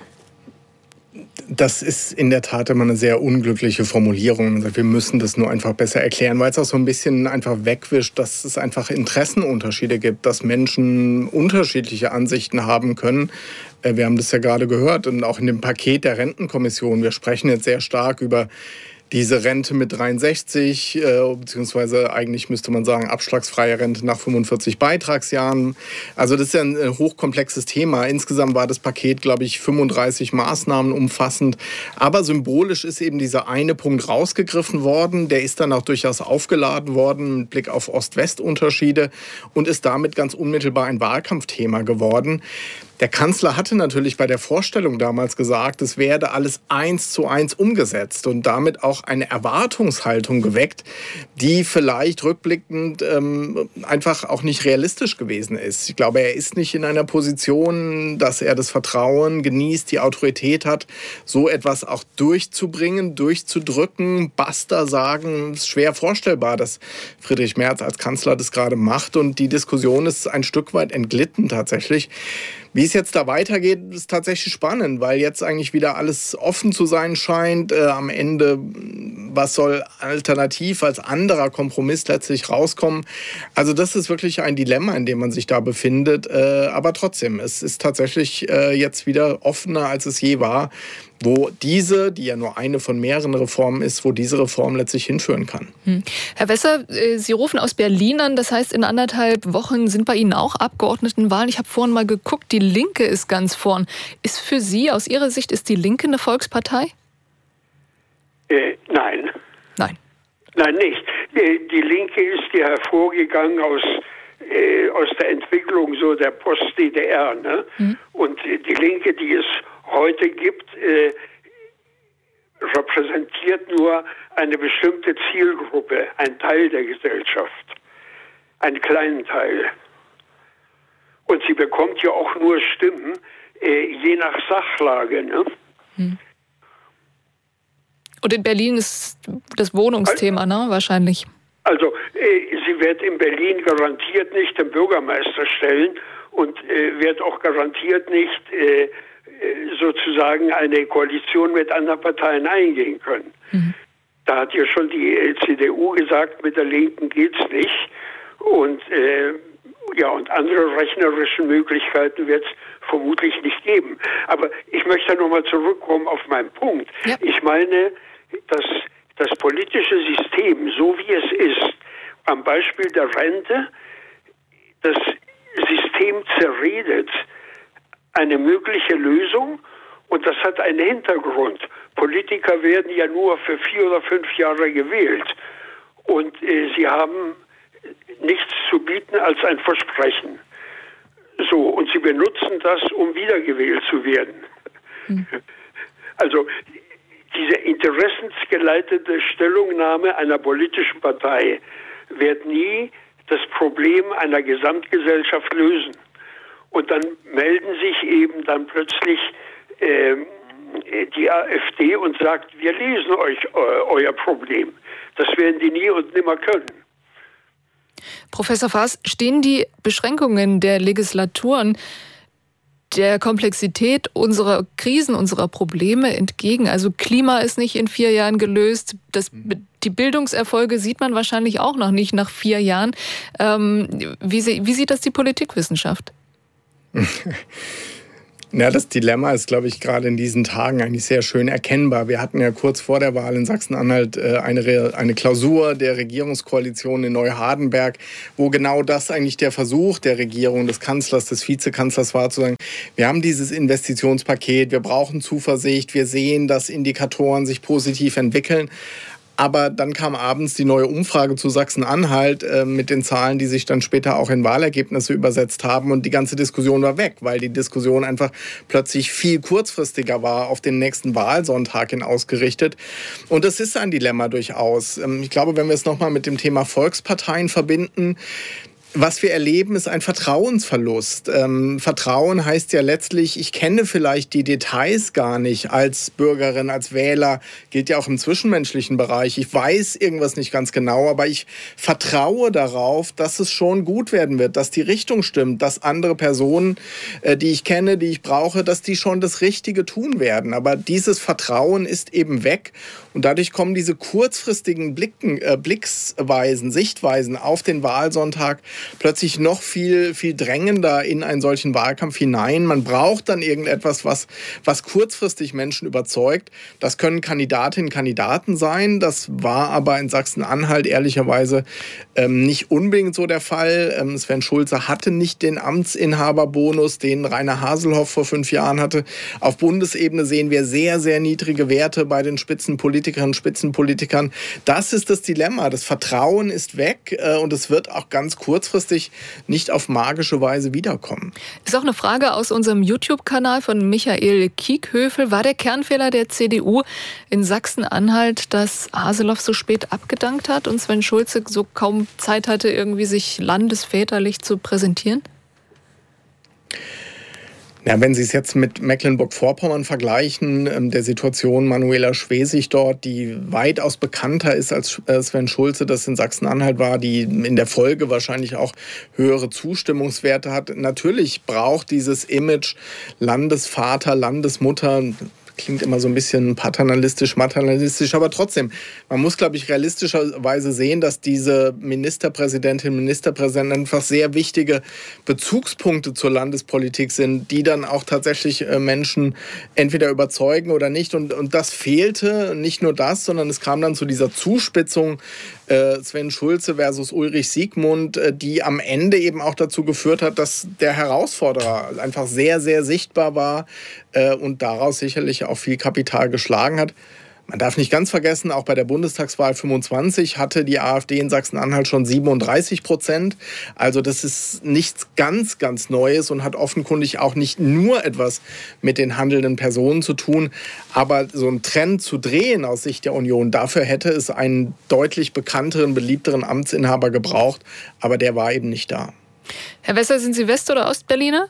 Das ist in der Tat immer eine sehr unglückliche Formulierung. Man sagt, wir müssen das nur einfach besser erklären, weil es auch so ein bisschen einfach wegwischt, dass es einfach Interessenunterschiede gibt, dass Menschen unterschiedliche Ansichten haben können. Wir haben das ja gerade gehört und auch in dem Paket der Rentenkommission. Wir sprechen jetzt sehr stark über diese Rente mit dreiundsechzig, äh, beziehungsweise eigentlich müsste man sagen abschlagsfreie Rente nach fünfundvierzig Beitragsjahren. Also das ist ja ein äh, hochkomplexes Thema. Insgesamt war das Paket, glaube ich, fünfunddreißig Maßnahmen umfassend. Aber symbolisch ist eben dieser eine Punkt rausgegriffen worden. Der ist dann auch durchaus aufgeladen worden mit Blick auf Ost-West-Unterschiede und ist damit ganz unmittelbar ein Wahlkampfthema geworden. Der Kanzler hatte natürlich bei der Vorstellung damals gesagt, es werde alles eins zu eins umgesetzt und damit auch eine Erwartungshaltung geweckt, die vielleicht rückblickend ähm, einfach auch nicht realistisch gewesen ist. Ich glaube, er ist nicht in einer Position, dass er das Vertrauen genießt, die Autorität hat, so etwas auch durchzubringen, durchzudrücken. Basta sagen, ist schwer vorstellbar, dass Friedrich Merz als Kanzler das gerade macht, und die Diskussion ist ein Stück weit entglitten tatsächlich. Wie es jetzt da weitergeht, ist tatsächlich spannend, weil jetzt eigentlich wieder alles offen zu sein scheint. Äh, am Ende, was soll alternativ als anderer Kompromiss letztlich rauskommen? Also das ist wirklich ein Dilemma, in dem man sich da befindet. Äh, aber trotzdem, es ist tatsächlich äh, jetzt wieder offener, als es je war, wo diese, die ja nur eine von mehreren Reformen ist, wo diese Reform letztlich hinführen kann. Hm. Herr Wesser, Sie rufen aus Berlin an, das heißt, in anderthalb Wochen sind bei Ihnen auch Abgeordnetenwahlen. Ich habe vorhin mal geguckt, die Linke ist ganz vorn. Ist für Sie, aus Ihrer Sicht, ist die Linke eine Volkspartei? Äh, nein. Nein. Nein, nicht. Äh, die Linke ist ja hervorgegangen aus, äh, aus der Entwicklung so der Post-D D R. Ne? Hm. Und äh, die Linke, die es heute gibt, äh, repräsentiert nur eine bestimmte Zielgruppe, ein Teil der Gesellschaft, einen kleinen Teil. Und sie bekommt ja auch nur Stimmen, äh, je nach Sachlage. Ne? Hm. Und in Berlin ist das Wohnungsthema, ne? Wahrscheinlich. Also äh, sie wird in Berlin garantiert nicht den Bürgermeister stellen und äh, wird auch garantiert nicht äh, sozusagen eine Koalition mit anderen Parteien eingehen können. Mhm. Da hat ja schon die C D U gesagt, mit der Linken geht's nicht. Und äh, ja, und andere rechnerische Möglichkeiten wird es vermutlich nicht geben. Aber ich möchte nochmal zurückkommen auf meinen Punkt. Ja. Ich meine, dass das politische System, so wie es ist, am Beispiel der Rente, das System zerredet eine mögliche Lösung, und das hat einen Hintergrund. Politiker werden ja nur für vier oder fünf Jahre gewählt, und äh, sie haben nichts zu bieten als ein Versprechen. So, und sie benutzen das, um wiedergewählt zu werden. Hm. Also diese interessensgeleitete Stellungnahme einer politischen Partei wird nie das Problem einer Gesamtgesellschaft lösen. Und dann melden sich eben dann plötzlich äh, die AfD und sagt, wir lesen euch äh, euer Problem. Das werden die nie und nimmer können. Professor Faas, stehen die Beschränkungen der Legislaturen der Komplexität unserer Krisen, unserer Probleme entgegen? Also Klima ist nicht in vier Jahren gelöst. Das, die Bildungserfolge sieht man wahrscheinlich auch noch nicht nach vier Jahren. Ähm, wie, wie sieht das die Politikwissenschaft? Ja, das Dilemma ist, glaube ich, gerade in diesen Tagen eigentlich sehr schön erkennbar. Wir hatten ja kurz vor der Wahl in Sachsen-Anhalt eine, eine Klausur der Regierungskoalition in Neuhardenberg, wo genau das eigentlich der Versuch der Regierung, des Kanzlers, des Vizekanzlers war, zu sagen, wir haben dieses Investitionspaket, wir brauchen Zuversicht, wir sehen, dass Indikatoren sich positiv entwickeln. Aber dann kam abends die neue Umfrage zu Sachsen-Anhalt äh, mit den Zahlen, die sich dann später auch in Wahlergebnisse übersetzt haben. Und die ganze Diskussion war weg, weil die Diskussion einfach plötzlich viel kurzfristiger war, auf den nächsten Wahlsonntag hin ausgerichtet. Und das ist ein Dilemma durchaus. Ähm, ich glaube, wenn wir es nochmal mit dem Thema Volksparteien verbinden, was wir erleben, ist ein Vertrauensverlust. Ähm, Vertrauen heißt ja letztlich, ich kenne vielleicht die Details gar nicht als Bürgerin, als Wähler, gilt ja auch im zwischenmenschlichen Bereich. Ich weiß irgendwas nicht ganz genau, aber ich vertraue darauf, dass es schon gut werden wird, dass die Richtung stimmt, dass andere Personen, äh, die ich kenne, die ich brauche, dass die schon das Richtige tun werden. Aber dieses Vertrauen ist eben weg und dadurch kommen diese kurzfristigen Blicken, äh, Blicksweisen, Sichtweisen auf den Wahlsonntag plötzlich noch viel, viel drängender in einen solchen Wahlkampf hinein. Man braucht dann irgendetwas, was, was kurzfristig Menschen überzeugt. Das können Kandidatinnen und Kandidaten sein. Das war aber in Sachsen-Anhalt ehrlicherweise ähm, nicht unbedingt so der Fall. Ähm, Sven Schulze hatte nicht den Amtsinhaberbonus, den Rainer Haselhoff vor fünf Jahren hatte. Auf Bundesebene sehen wir sehr, sehr niedrige Werte bei den Spitzenpolitikerinnen und Spitzenpolitikern. Das ist das Dilemma. Das Vertrauen ist weg äh, und es wird auch ganz kurzfristig nicht auf magische Weise wiederkommen. Ist auch eine Frage aus unserem YouTube-Kanal von Michael Kiekhöfel. War der Kernfehler der C D U in Sachsen-Anhalt, dass Haseloff so spät abgedankt hat und Sven Schulze so kaum Zeit hatte, irgendwie sich landesväterlich zu präsentieren? Ja, wenn Sie es jetzt mit Mecklenburg-Vorpommern vergleichen, der Situation Manuela Schwesig dort, die weitaus bekannter ist als Sven Schulze, das in Sachsen-Anhalt war, die in der Folge wahrscheinlich auch höhere Zustimmungswerte hat. Natürlich braucht dieses Image Landesvater, Landesmutter, klingt immer so ein bisschen paternalistisch, maternalistisch, aber trotzdem, man muss, glaube ich, realistischerweise sehen, dass diese Ministerpräsidentinnen und Ministerpräsidenten einfach sehr wichtige Bezugspunkte zur Landespolitik sind, die dann auch tatsächlich Menschen entweder überzeugen oder nicht. Und, und das fehlte, nicht nur das, sondern es kam dann zu dieser Zuspitzung äh, Sven Schulze versus Ulrich Siegmund, äh, die am Ende eben auch dazu geführt hat, dass der Herausforderer einfach sehr, sehr sichtbar war äh, und daraus sicherlich auch viel Kapital geschlagen hat. Man darf nicht ganz vergessen, auch bei der Bundestagswahl fünfundzwanzig hatte die AfD in Sachsen-Anhalt schon siebenunddreißig Prozent. Also das ist nichts ganz, ganz Neues und hat offenkundig auch nicht nur etwas mit den handelnden Personen zu tun. Aber so einen Trend zu drehen aus Sicht der Union, dafür hätte es einen deutlich bekannteren, beliebteren Amtsinhaber gebraucht. Aber der war eben nicht da. Herr Wessel, sind Sie West- oder Ostberliner?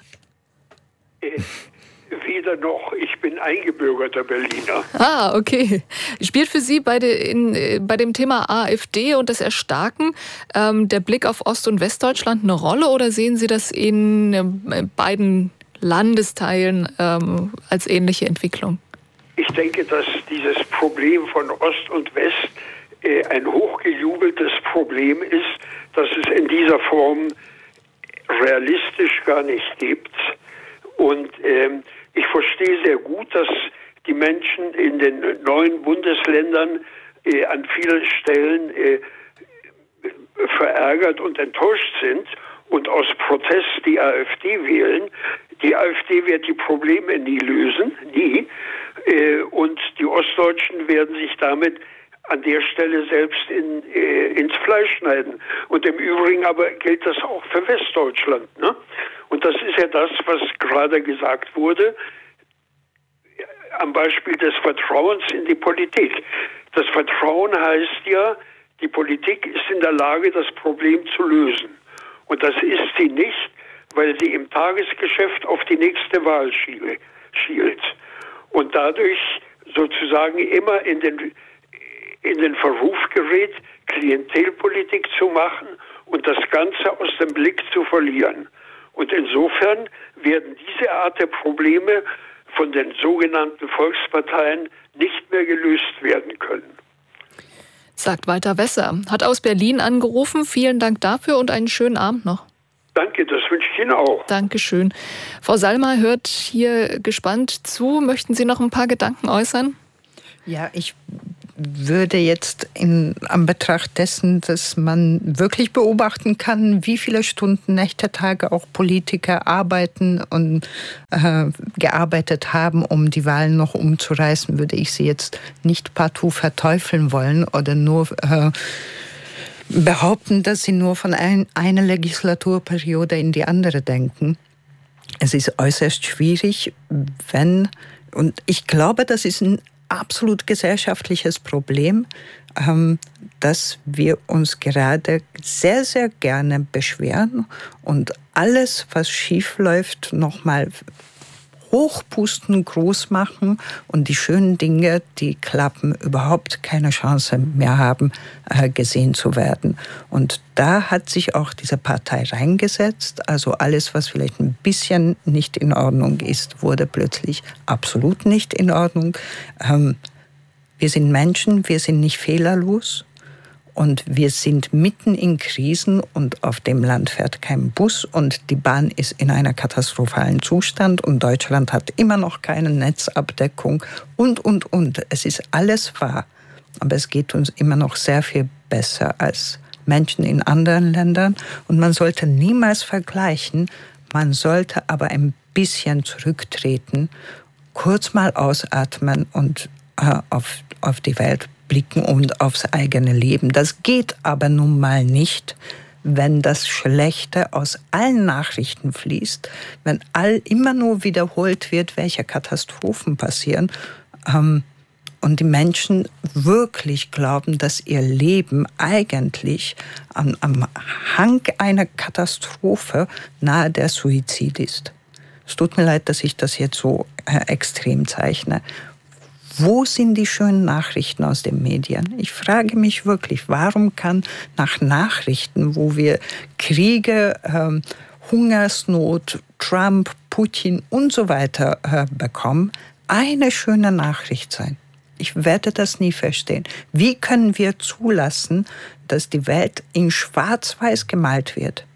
Weder noch, ich bin eingebürgerter Berliner. Ah, okay. Spielt für Sie bei, de, in, bei dem Thema AfD und das Erstarken ähm, der Blick auf Ost- und Westdeutschland eine Rolle oder sehen Sie das in äh, beiden Landesteilen ähm, als ähnliche Entwicklung? Ich denke, dass dieses Problem von Ost und West äh, ein hochgejubeltes Problem ist, das es in dieser Form realistisch gar nicht gibt. Und ähm, ich verstehe sehr gut, dass die Menschen in den neuen Bundesländern äh, an vielen Stellen äh, verärgert und enttäuscht sind und aus Protest die AfD wählen. Die AfD wird die Probleme nie lösen, nie. Äh, und die Ostdeutschen werden sich damit an der Stelle selbst in, äh, ins Fleisch schneiden. Und im Übrigen aber gilt das auch für Westdeutschland, ne? Und das ist ja das, was gerade gesagt wurde. am Beispiel des Vertrauens in die Politik. Das Vertrauen heißt ja, die Politik ist in der Lage, das Problem zu lösen. Und das ist sie nicht, weil sie im Tagesgeschäft auf die nächste Wahl schielt. Und dadurch sozusagen immer in den, in den Verruf gerät, Klientelpolitik zu machen und das Ganze aus dem Blick zu verlieren. Und insofern werden diese Art der Probleme von den sogenannten Volksparteien nicht mehr gelöst werden können. Sagt Walter Wesser, hat aus Berlin angerufen. Vielen Dank dafür und einen schönen Abend noch. Danke, das wünsche ich Ihnen auch. Dankeschön. Frau Salma hört hier gespannt zu. Möchten Sie noch ein paar Gedanken äußern? Ja, ich würde jetzt in Anbetracht dessen, dass man wirklich beobachten kann, wie viele Stunden, Nächte, Tage auch Politiker arbeiten und äh, gearbeitet haben, um die Wahlen noch umzureißen, würde ich sie jetzt nicht partout verteufeln wollen oder nur äh, behaupten, dass sie nur von ein, einer Legislaturperiode in die andere denken. Es ist äußerst schwierig, wenn, und ich glaube, das ist ein absolut gesellschaftliches Problem, ähm, dass wir uns gerade sehr, sehr gerne beschweren und alles, was schief läuft, nochmal hochpusten, groß machen und die schönen Dinge, die klappen, überhaupt keine Chance mehr haben, äh, gesehen zu werden. Und da hat sich auch diese Partei reingesetzt. Also alles, was vielleicht ein bisschen nicht in Ordnung ist, wurde plötzlich absolut nicht in Ordnung. Ähm, wir sind Menschen, wir sind nicht fehlerlos. Und wir sind mitten in Krisen und auf dem Land fährt kein Bus und die Bahn ist in einem katastrophalen Zustand und Deutschland hat immer noch keine Netzabdeckung und, und, und. Es ist alles wahr, aber es geht uns immer noch sehr viel besser als Menschen in anderen Ländern und man sollte niemals vergleichen, man sollte aber ein bisschen zurücktreten, kurz mal ausatmen und äh, auf, auf die Welt blicken und aufs eigene Leben. Das geht aber nun mal nicht, wenn das Schlechte aus allen Nachrichten fließt, wenn all immer nur wiederholt wird, welche Katastrophen passieren ähm, und die Menschen wirklich glauben, dass ihr Leben eigentlich am, am Hang einer Katastrophe nahe der Suizid ist. Es tut mir leid, dass ich das jetzt so äh, extrem zeichne. Wo sind die schönen Nachrichten aus den Medien? Ich frage mich wirklich, warum kann nach Nachrichten, wo wir Kriege, ähm, Hungersnot, Trump, Putin und so weiter äh, bekommen, eine schöne Nachricht sein? Ich werde das nie verstehen. Wie können wir zulassen, dass die Welt in Schwarz-Weiß gemalt wird?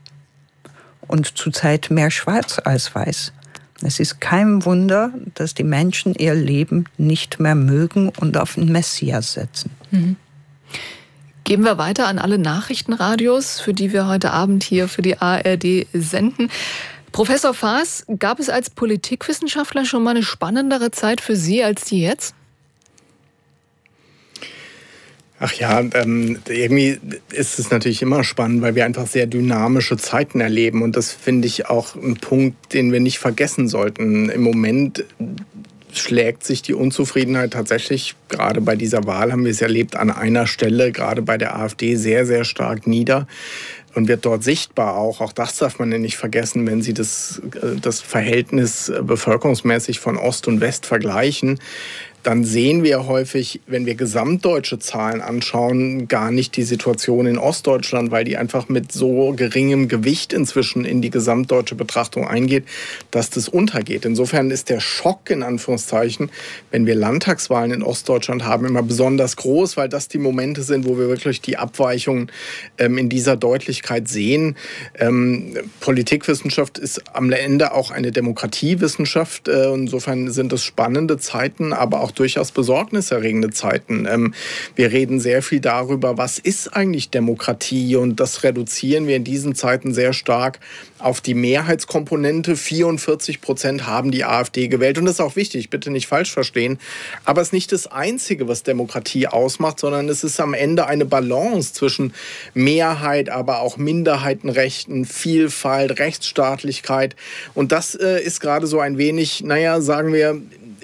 Und zurzeit mehr Schwarz als Weiß. Es ist kein Wunder, dass die Menschen ihr Leben nicht mehr mögen und auf den Messias setzen. Mhm. Geben wir weiter an alle Nachrichtenradios, für die wir heute Abend hier für die A R D senden. Professor Faas, gab es als Politikwissenschaftler schon mal eine spannendere Zeit für Sie als die jetzt? Ach ja, ähm, irgendwie ist es natürlich immer spannend, weil wir einfach sehr dynamische Zeiten erleben. Und das finde ich auch ein Punkt, den wir nicht vergessen sollten. Im Moment schlägt sich die Unzufriedenheit tatsächlich, gerade bei dieser Wahl haben wir es erlebt, an einer Stelle, gerade bei der AfD, sehr, sehr stark nieder. Und wird dort sichtbar auch, auch das darf man ja nicht vergessen, wenn Sie das, das Verhältnis bevölkerungsmäßig von Ost und West vergleichen, dann sehen wir häufig, wenn wir gesamtdeutsche Zahlen anschauen, gar nicht die Situation in Ostdeutschland, weil die einfach mit so geringem Gewicht inzwischen in die gesamtdeutsche Betrachtung eingeht, dass das untergeht. Insofern ist der Schock, in Anführungszeichen, wenn wir Landtagswahlen in Ostdeutschland haben, immer besonders groß, weil das die Momente sind, wo wir wirklich die Abweichungen ähm, in dieser Deutlichkeit sehen. Ähm, Politikwissenschaft ist am Ende auch eine Demokratiewissenschaft. Äh, insofern sind es spannende Zeiten, aber auch durchaus besorgniserregende Zeiten. Ähm, wir reden sehr viel darüber, was ist eigentlich Demokratie? Und das reduzieren wir in diesen Zeiten sehr stark auf die Mehrheitskomponente. vierundvierzig Prozent haben die AfD gewählt. Und das ist auch wichtig, bitte nicht falsch verstehen. Aber es ist nicht das Einzige, was Demokratie ausmacht, sondern es ist am Ende eine Balance zwischen Mehrheit, aber auch Minderheitenrechten, Vielfalt, Rechtsstaatlichkeit. Und das äh, ist gerade so ein wenig, naja, sagen wir,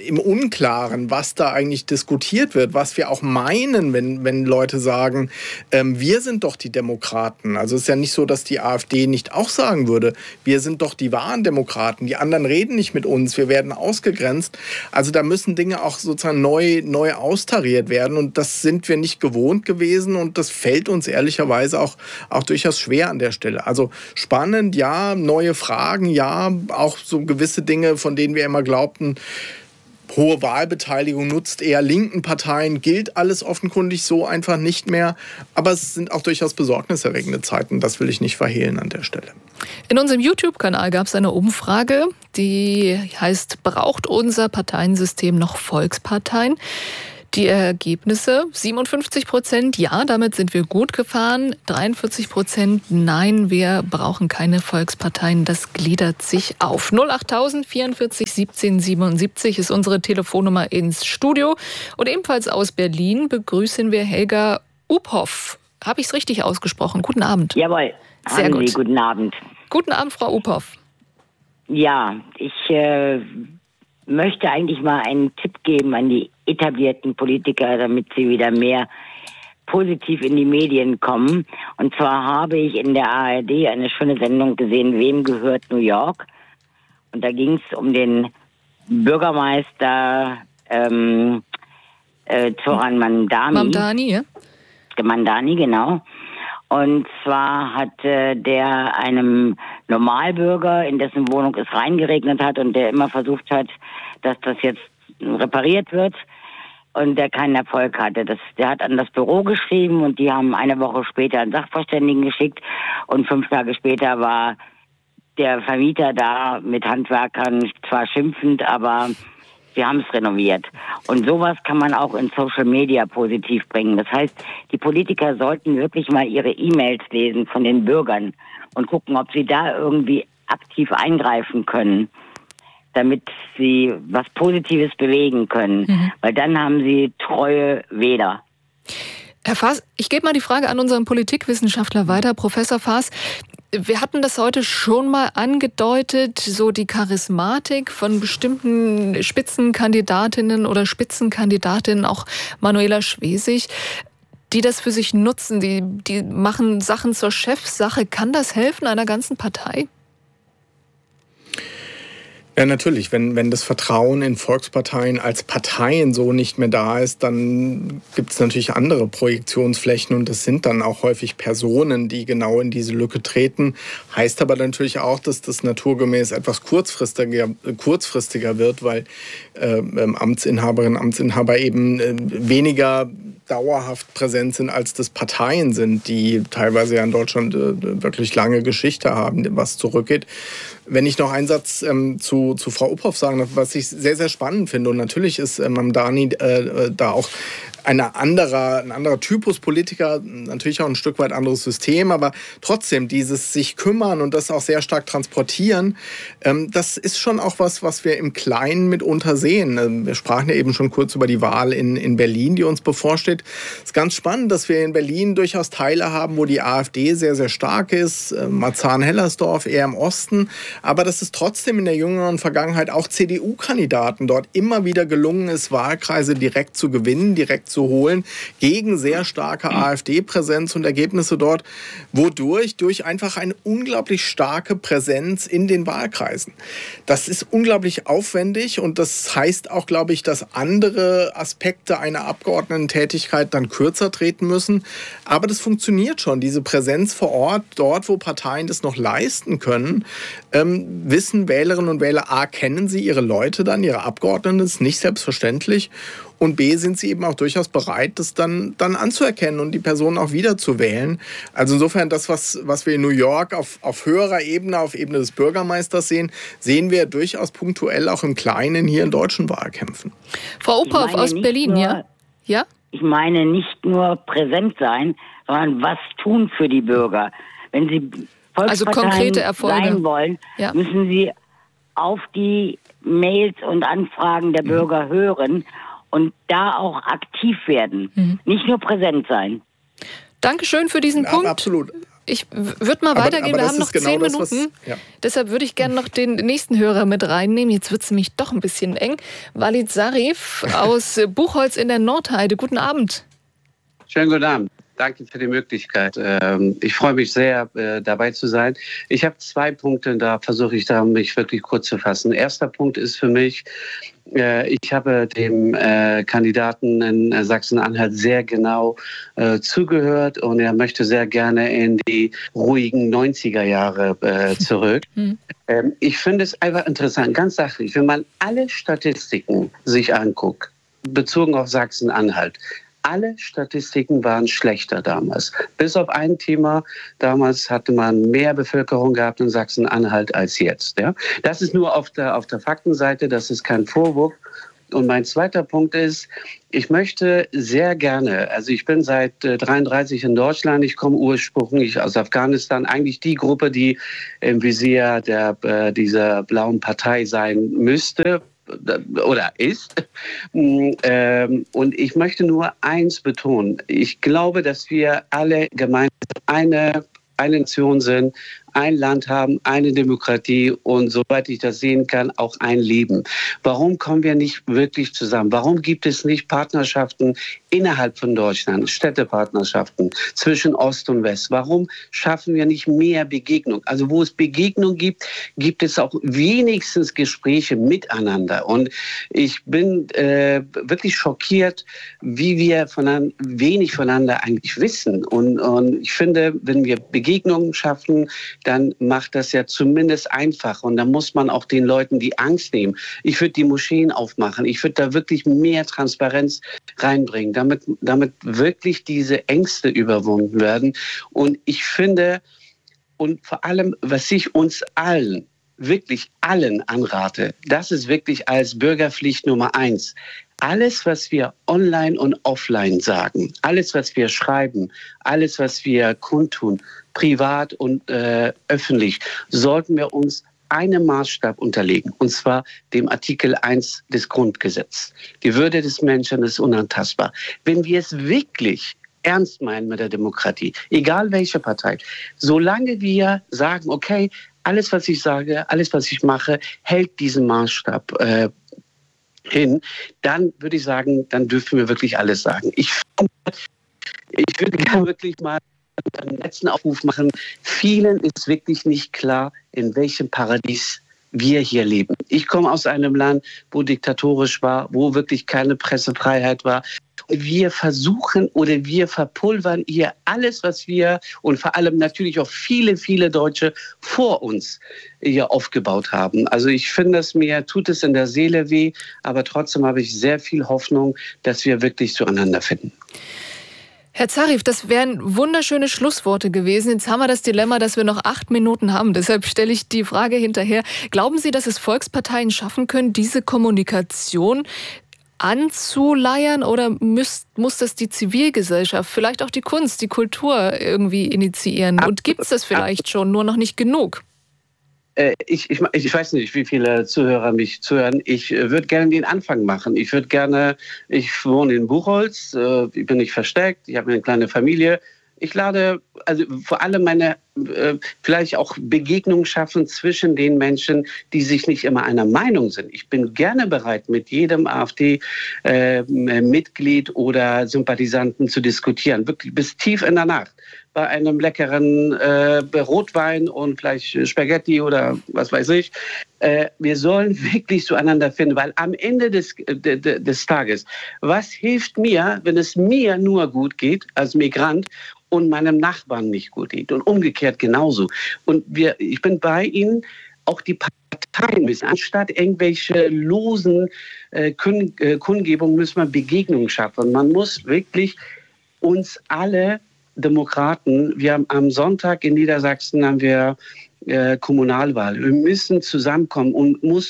im Unklaren, was da eigentlich diskutiert wird, was wir auch meinen, wenn, wenn Leute sagen, ähm, wir sind doch die Demokraten. Also es ist ja nicht so, dass die AfD nicht auch sagen würde, wir sind doch die wahren Demokraten, die anderen reden nicht mit uns, wir werden ausgegrenzt. Also da müssen Dinge auch sozusagen neu, neu austariert werden und das sind wir nicht gewohnt gewesen und das fällt uns ehrlicherweise auch, auch durchaus schwer an der Stelle. Also spannend, ja, neue Fragen, ja, auch so gewisse Dinge, von denen wir immer glaubten, hohe Wahlbeteiligung nutzt eher linken Parteien, gilt alles offenkundig so einfach nicht mehr. Aber es sind auch durchaus besorgniserregende Zeiten, das will ich nicht verhehlen an der Stelle. In unserem YouTube-Kanal gab es eine Umfrage, die heißt, braucht unser Parteiensystem noch Volksparteien? Die Ergebnisse, siebenundfünfzig Prozent ja, damit sind wir gut gefahren, dreiundvierzig Prozent nein, wir brauchen keine Volksparteien, das gliedert sich auf. null acht tausend vierundvierzig siebzehn siebenundsiebzig ist unsere Telefonnummer ins Studio und ebenfalls aus Berlin begrüßen wir Helga Uphoff. Habe ich es richtig ausgesprochen? Guten Abend. Jawohl, sehr gut. Sie, guten Abend. Guten Abend, Frau Uphoff. Ja, ich äh, möchte eigentlich mal einen Tipp geben an die etablierten Politiker, damit sie wieder mehr positiv in die Medien kommen. Und zwar habe ich in der A R D eine schöne Sendung gesehen, Wem gehört New York? Und da ging es um den Bürgermeister ähm, äh, Zoran Mamdani. Mamdani, ja? Mamdani, genau. Und zwar hat äh, der einem Normalbürger, in dessen Wohnung es reingeregnet hat und der immer versucht hat, dass das jetzt repariert wird und der keinen Erfolg hatte. Das, der hat an das Büro geschrieben und die haben eine Woche später einen Sachverständigen geschickt und fünf Tage später war der Vermieter da mit Handwerkern, zwar schimpfend, aber wir haben es renoviert. Und sowas kann man auch in Social Media positiv bringen. Das heißt, die Politiker sollten wirklich mal ihre E-Mails lesen von den Bürgern und gucken, ob sie da irgendwie aktiv eingreifen können, damit sie was Positives bewegen können. Mhm. Weil dann haben sie treue Wähler. Herr Faas, ich gebe mal die Frage an unseren Politikwissenschaftler weiter. Professor Faas, wir hatten das heute schon mal angedeutet, so die Charismatik von bestimmten Spitzenkandidatinnen oder Spitzenkandidatinnen, auch Manuela Schwesig, die das für sich nutzen, die, die machen Sachen zur Chefsache. Kann das helfen einer ganzen Partei? Ja, natürlich. Wenn, wenn das Vertrauen in Volksparteien als Parteien so nicht mehr da ist, dann gibt es natürlich andere Projektionsflächen und das sind dann auch häufig Personen, die genau in diese Lücke treten. Heißt aber natürlich auch, dass das naturgemäß etwas kurzfristiger, kurzfristiger wird, weil äh, Amtsinhaberinnen und Amtsinhaber eben äh, weniger dauerhaft präsent sind, als das Parteien sind, die teilweise ja in Deutschland äh, wirklich lange Geschichte haben, was zurückgeht. Wenn ich noch einen Satz ähm, zu, zu Frau Uphoff sagen darf, was ich sehr, sehr spannend finde, und natürlich ist äh, Mamdani äh, da auch eine anderer, ein anderer Typus Politiker, natürlich auch ein Stück weit anderes System, aber trotzdem dieses sich kümmern und das auch sehr stark transportieren, ähm, das ist schon auch was, was wir im Kleinen mitunter sehen. Ähm, wir sprachen ja eben schon kurz über die Wahl in, in Berlin, die uns bevorsteht. Es ist ganz spannend, dass wir in Berlin durchaus Teile haben, wo die AfD sehr, sehr stark ist, äh, Marzahn-Hellersdorf eher im Osten, aber dass es trotzdem in der jüngeren Vergangenheit auch C D U-Kandidaten dort immer wieder gelungen ist, Wahlkreise direkt zu gewinnen, direkt zu holen, gegen sehr starke AfD-Präsenz und Ergebnisse dort, wodurch durch einfach eine unglaublich starke Präsenz in den Wahlkreisen. Das ist unglaublich aufwendig und das heißt auch, glaube ich, dass andere Aspekte einer Abgeordnetentätigkeit dann kürzer treten müssen. Aber das funktioniert schon, diese Präsenz vor Ort, dort, wo Parteien das noch leisten können, ähm, wissen Wählerinnen und Wähler, A, kennen sie ihre Leute dann, ihre Abgeordneten, das ist nicht selbstverständlich. Und B, sind sie eben auch durchaus bereit, das dann, dann anzuerkennen und die Personen auch wieder zu wählen. Also insofern das, was, was wir in New York auf, auf höherer Ebene, auf Ebene des Bürgermeisters sehen, sehen wir durchaus punktuell auch im Kleinen hier in deutschen Wahlkämpfen. Frau Uphoff aus Berlin, nur, ja? ja? Ich meine nicht nur präsent sein, sondern was tun für die Bürger. Wenn sie Volksparteien also konkrete Erfolge sein wollen, ja. müssen sie auf die Mails und Anfragen der Bürger mhm. hören und da auch aktiv werden. Mhm. Nicht nur präsent sein. Dankeschön für diesen ja, Punkt. Absolut. Ich würde mal Aber- weitergehen, aber wir das haben noch ist genau zehn das, was- Minuten. ja. Deshalb würde ich gerne noch den nächsten Hörer mit reinnehmen. Jetzt wird es nämlich doch ein bisschen eng. Walid Sarif aus Buchholz in der Nordheide. Guten Abend. Schönen guten Abend. Danke für die Möglichkeit. Ähm, Ich freue mich sehr, äh, dabei zu sein. Ich habe zwei Punkte, da versuche ich da mich wirklich kurz zu fassen. Erster Punkt ist für mich, äh, ich habe dem äh, Kandidaten in äh, Sachsen-Anhalt sehr genau äh, zugehört und er möchte sehr gerne in die ruhigen neunziger Jahre äh, zurück. Hm. Ähm, Ich finde es einfach interessant, ganz sachlich, wenn man alle Statistiken sich anguckt, bezogen auf Sachsen-Anhalt, alle Statistiken waren schlechter damals. Bis auf ein Thema, damals hatte man mehr Bevölkerung gehabt in Sachsen-Anhalt als jetzt. Ja? Das ist nur auf der, auf der Faktenseite, das ist kein Vorwurf. Und mein zweiter Punkt ist, ich möchte sehr gerne, also ich bin seit äh, dreiunddreißig in Deutschland, ich komme ursprünglich aus Afghanistan, eigentlich die Gruppe, die im Visier der, äh, dieser blauen Partei sein müsste oder ist. Ähm, Und ich möchte nur eins betonen. Ich glaube, dass wir alle gemeinsam eine, eine Nation sind, ein Land haben, eine Demokratie und soweit ich das sehen kann, auch ein Leben. Warum kommen wir nicht wirklich zusammen? Warum gibt es nicht Partnerschaften innerhalb von Deutschland, Städtepartnerschaften zwischen Ost und West? Warum schaffen wir nicht mehr Begegnung? Also wo es Begegnung gibt, gibt es auch wenigstens Gespräche miteinander. Und ich bin äh, wirklich schockiert, wie wir voneinander, wenig voneinander eigentlich wissen. Und, und ich finde, wenn wir Begegnungen schaffen, dann macht das ja zumindest einfach. Und dann muss man auch den Leuten die Angst nehmen. Ich würde die Moscheen aufmachen. Ich würde da wirklich mehr Transparenz reinbringen, damit, damit wirklich diese Ängste überwunden werden. Und ich finde, und vor allem, was ich uns allen, wirklich allen anrate, das ist wirklich als Bürgerpflicht Nummer eins. Alles, was wir online und offline sagen, alles, was wir schreiben, alles, was wir kundtun, privat und äh, öffentlich, sollten wir uns einem Maßstab unterlegen, und zwar dem Artikel eins des Grundgesetzes. Die Würde des Menschen ist unantastbar. Wenn wir es wirklich ernst meinen mit der Demokratie, egal welche Partei, solange wir sagen, okay, alles, was ich sage, alles, was ich mache, hält diesen Maßstab äh, hin, dann würde ich sagen, dann dürfen wir wirklich alles sagen. Ich, ich würde gerne wirklich mal einen letzten Aufruf machen. Vielen ist wirklich nicht klar, in welchem Paradies wir hier leben. Ich komme aus einem Land, wo diktatorisch war, wo wirklich keine Pressefreiheit war. Wir versuchen oder wir verpulvern hier alles, was wir und vor allem natürlich auch viele, viele Deutsche vor uns hier aufgebaut haben. Also ich finde es, mir tut es in der Seele weh, aber trotzdem habe ich sehr viel Hoffnung, dass wir wirklich zueinander finden. Herr Zarif, das wären wunderschöne Schlussworte gewesen. Jetzt haben wir das Dilemma, dass wir noch acht Minuten haben. Deshalb stelle ich die Frage hinterher. Glauben Sie, dass es Volksparteien schaffen können, diese Kommunikation anzuleiern, oder muss, muss das die Zivilgesellschaft, vielleicht auch die Kunst, die Kultur irgendwie initiieren? Und gibt es das vielleicht schon, nur noch nicht genug? Ich, ich, ich weiß nicht, wie viele Zuhörer mich zuhören. Ich würde gerne den Anfang machen. Ich würde gerne, ich wohne in Buchholz, ich bin nicht versteckt, ich habe eine kleine Familie. Ich lade also vor allem meine, äh, vielleicht auch Begegnungen schaffen zwischen den Menschen, die sich nicht immer einer Meinung sind. Ich bin gerne bereit, mit jedem AfD-Mitglied äh, oder Sympathisanten zu diskutieren, wirklich bis tief in der Nacht. Bei einem leckeren äh, Rotwein und vielleicht Spaghetti oder was weiß ich. Äh, wir sollen wirklich zueinander finden, weil am Ende des, de, de, des Tages, was hilft mir, wenn es mir nur gut geht als Migrant und meinem Nachbarn nicht gut geht und umgekehrt genauso. Und wir, ich bin bei Ihnen, auch die Parteien müssen, anstatt irgendwelche losen äh, Kund, äh, Kundgebungen, müssen wir Begegnungen schaffen. Man muss wirklich uns alle Demokraten, wir haben am Sonntag in Niedersachsen haben wir äh, Kommunalwahl. Wir müssen zusammenkommen und muss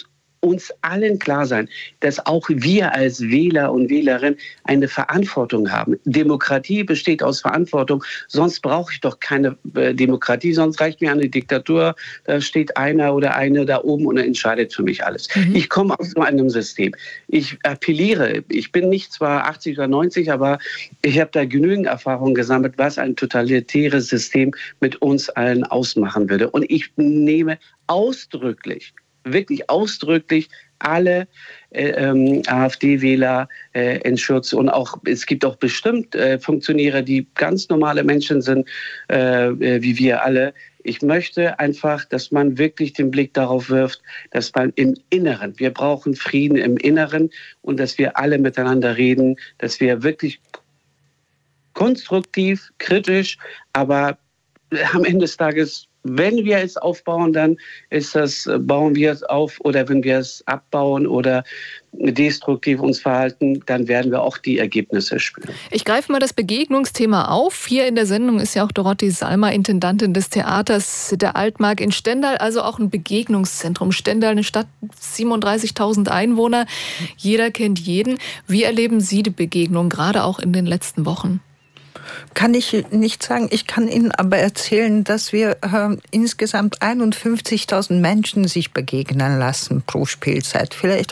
uns allen klar sein, dass auch wir als Wähler und Wählerinnen eine Verantwortung haben. Demokratie besteht aus Verantwortung, sonst brauche ich doch keine äh, Demokratie, sonst reicht mir eine Diktatur, da steht einer oder eine da oben und entscheidet für mich alles. Mhm. Ich komme aus so einem System. Ich appelliere, ich bin nicht zwar achtzig oder neunzig, aber ich habe da genügend Erfahrung gesammelt, was ein totalitäres System mit uns allen ausmachen würde. Und ich nehme ausdrücklich, wirklich ausdrücklich alle äh, ähm, AfD-Wähler äh, in Schutz. Und auch es gibt auch bestimmt äh, Funktionäre, die ganz normale Menschen sind, äh, äh, wie wir alle. Ich möchte einfach, dass man wirklich den Blick darauf wirft, dass man im Inneren, wir brauchen Frieden im Inneren und dass wir alle miteinander reden, dass wir wirklich konstruktiv, kritisch, aber am Ende des Tages, wenn wir es aufbauen, dann ist das, bauen wir es auf, oder wenn wir es abbauen oder destruktiv uns verhalten, dann werden wir auch die Ergebnisse spüren. Ich greife mal das Begegnungsthema auf. Hier in der Sendung ist ja auch Dorothee Salmer, Intendantin des Theaters der Altmark in Stendal, also auch ein Begegnungszentrum. Stendal, eine Stadt, siebenunddreißigtausend Einwohner, jeder kennt jeden. Wie erleben Sie die Begegnung, gerade auch in den letzten Wochen? Kann ich nicht sagen. Ich kann Ihnen aber erzählen, dass wir äh, insgesamt einundfünfzigtausend Menschen sich begegnen lassen pro Spielzeit. Vielleicht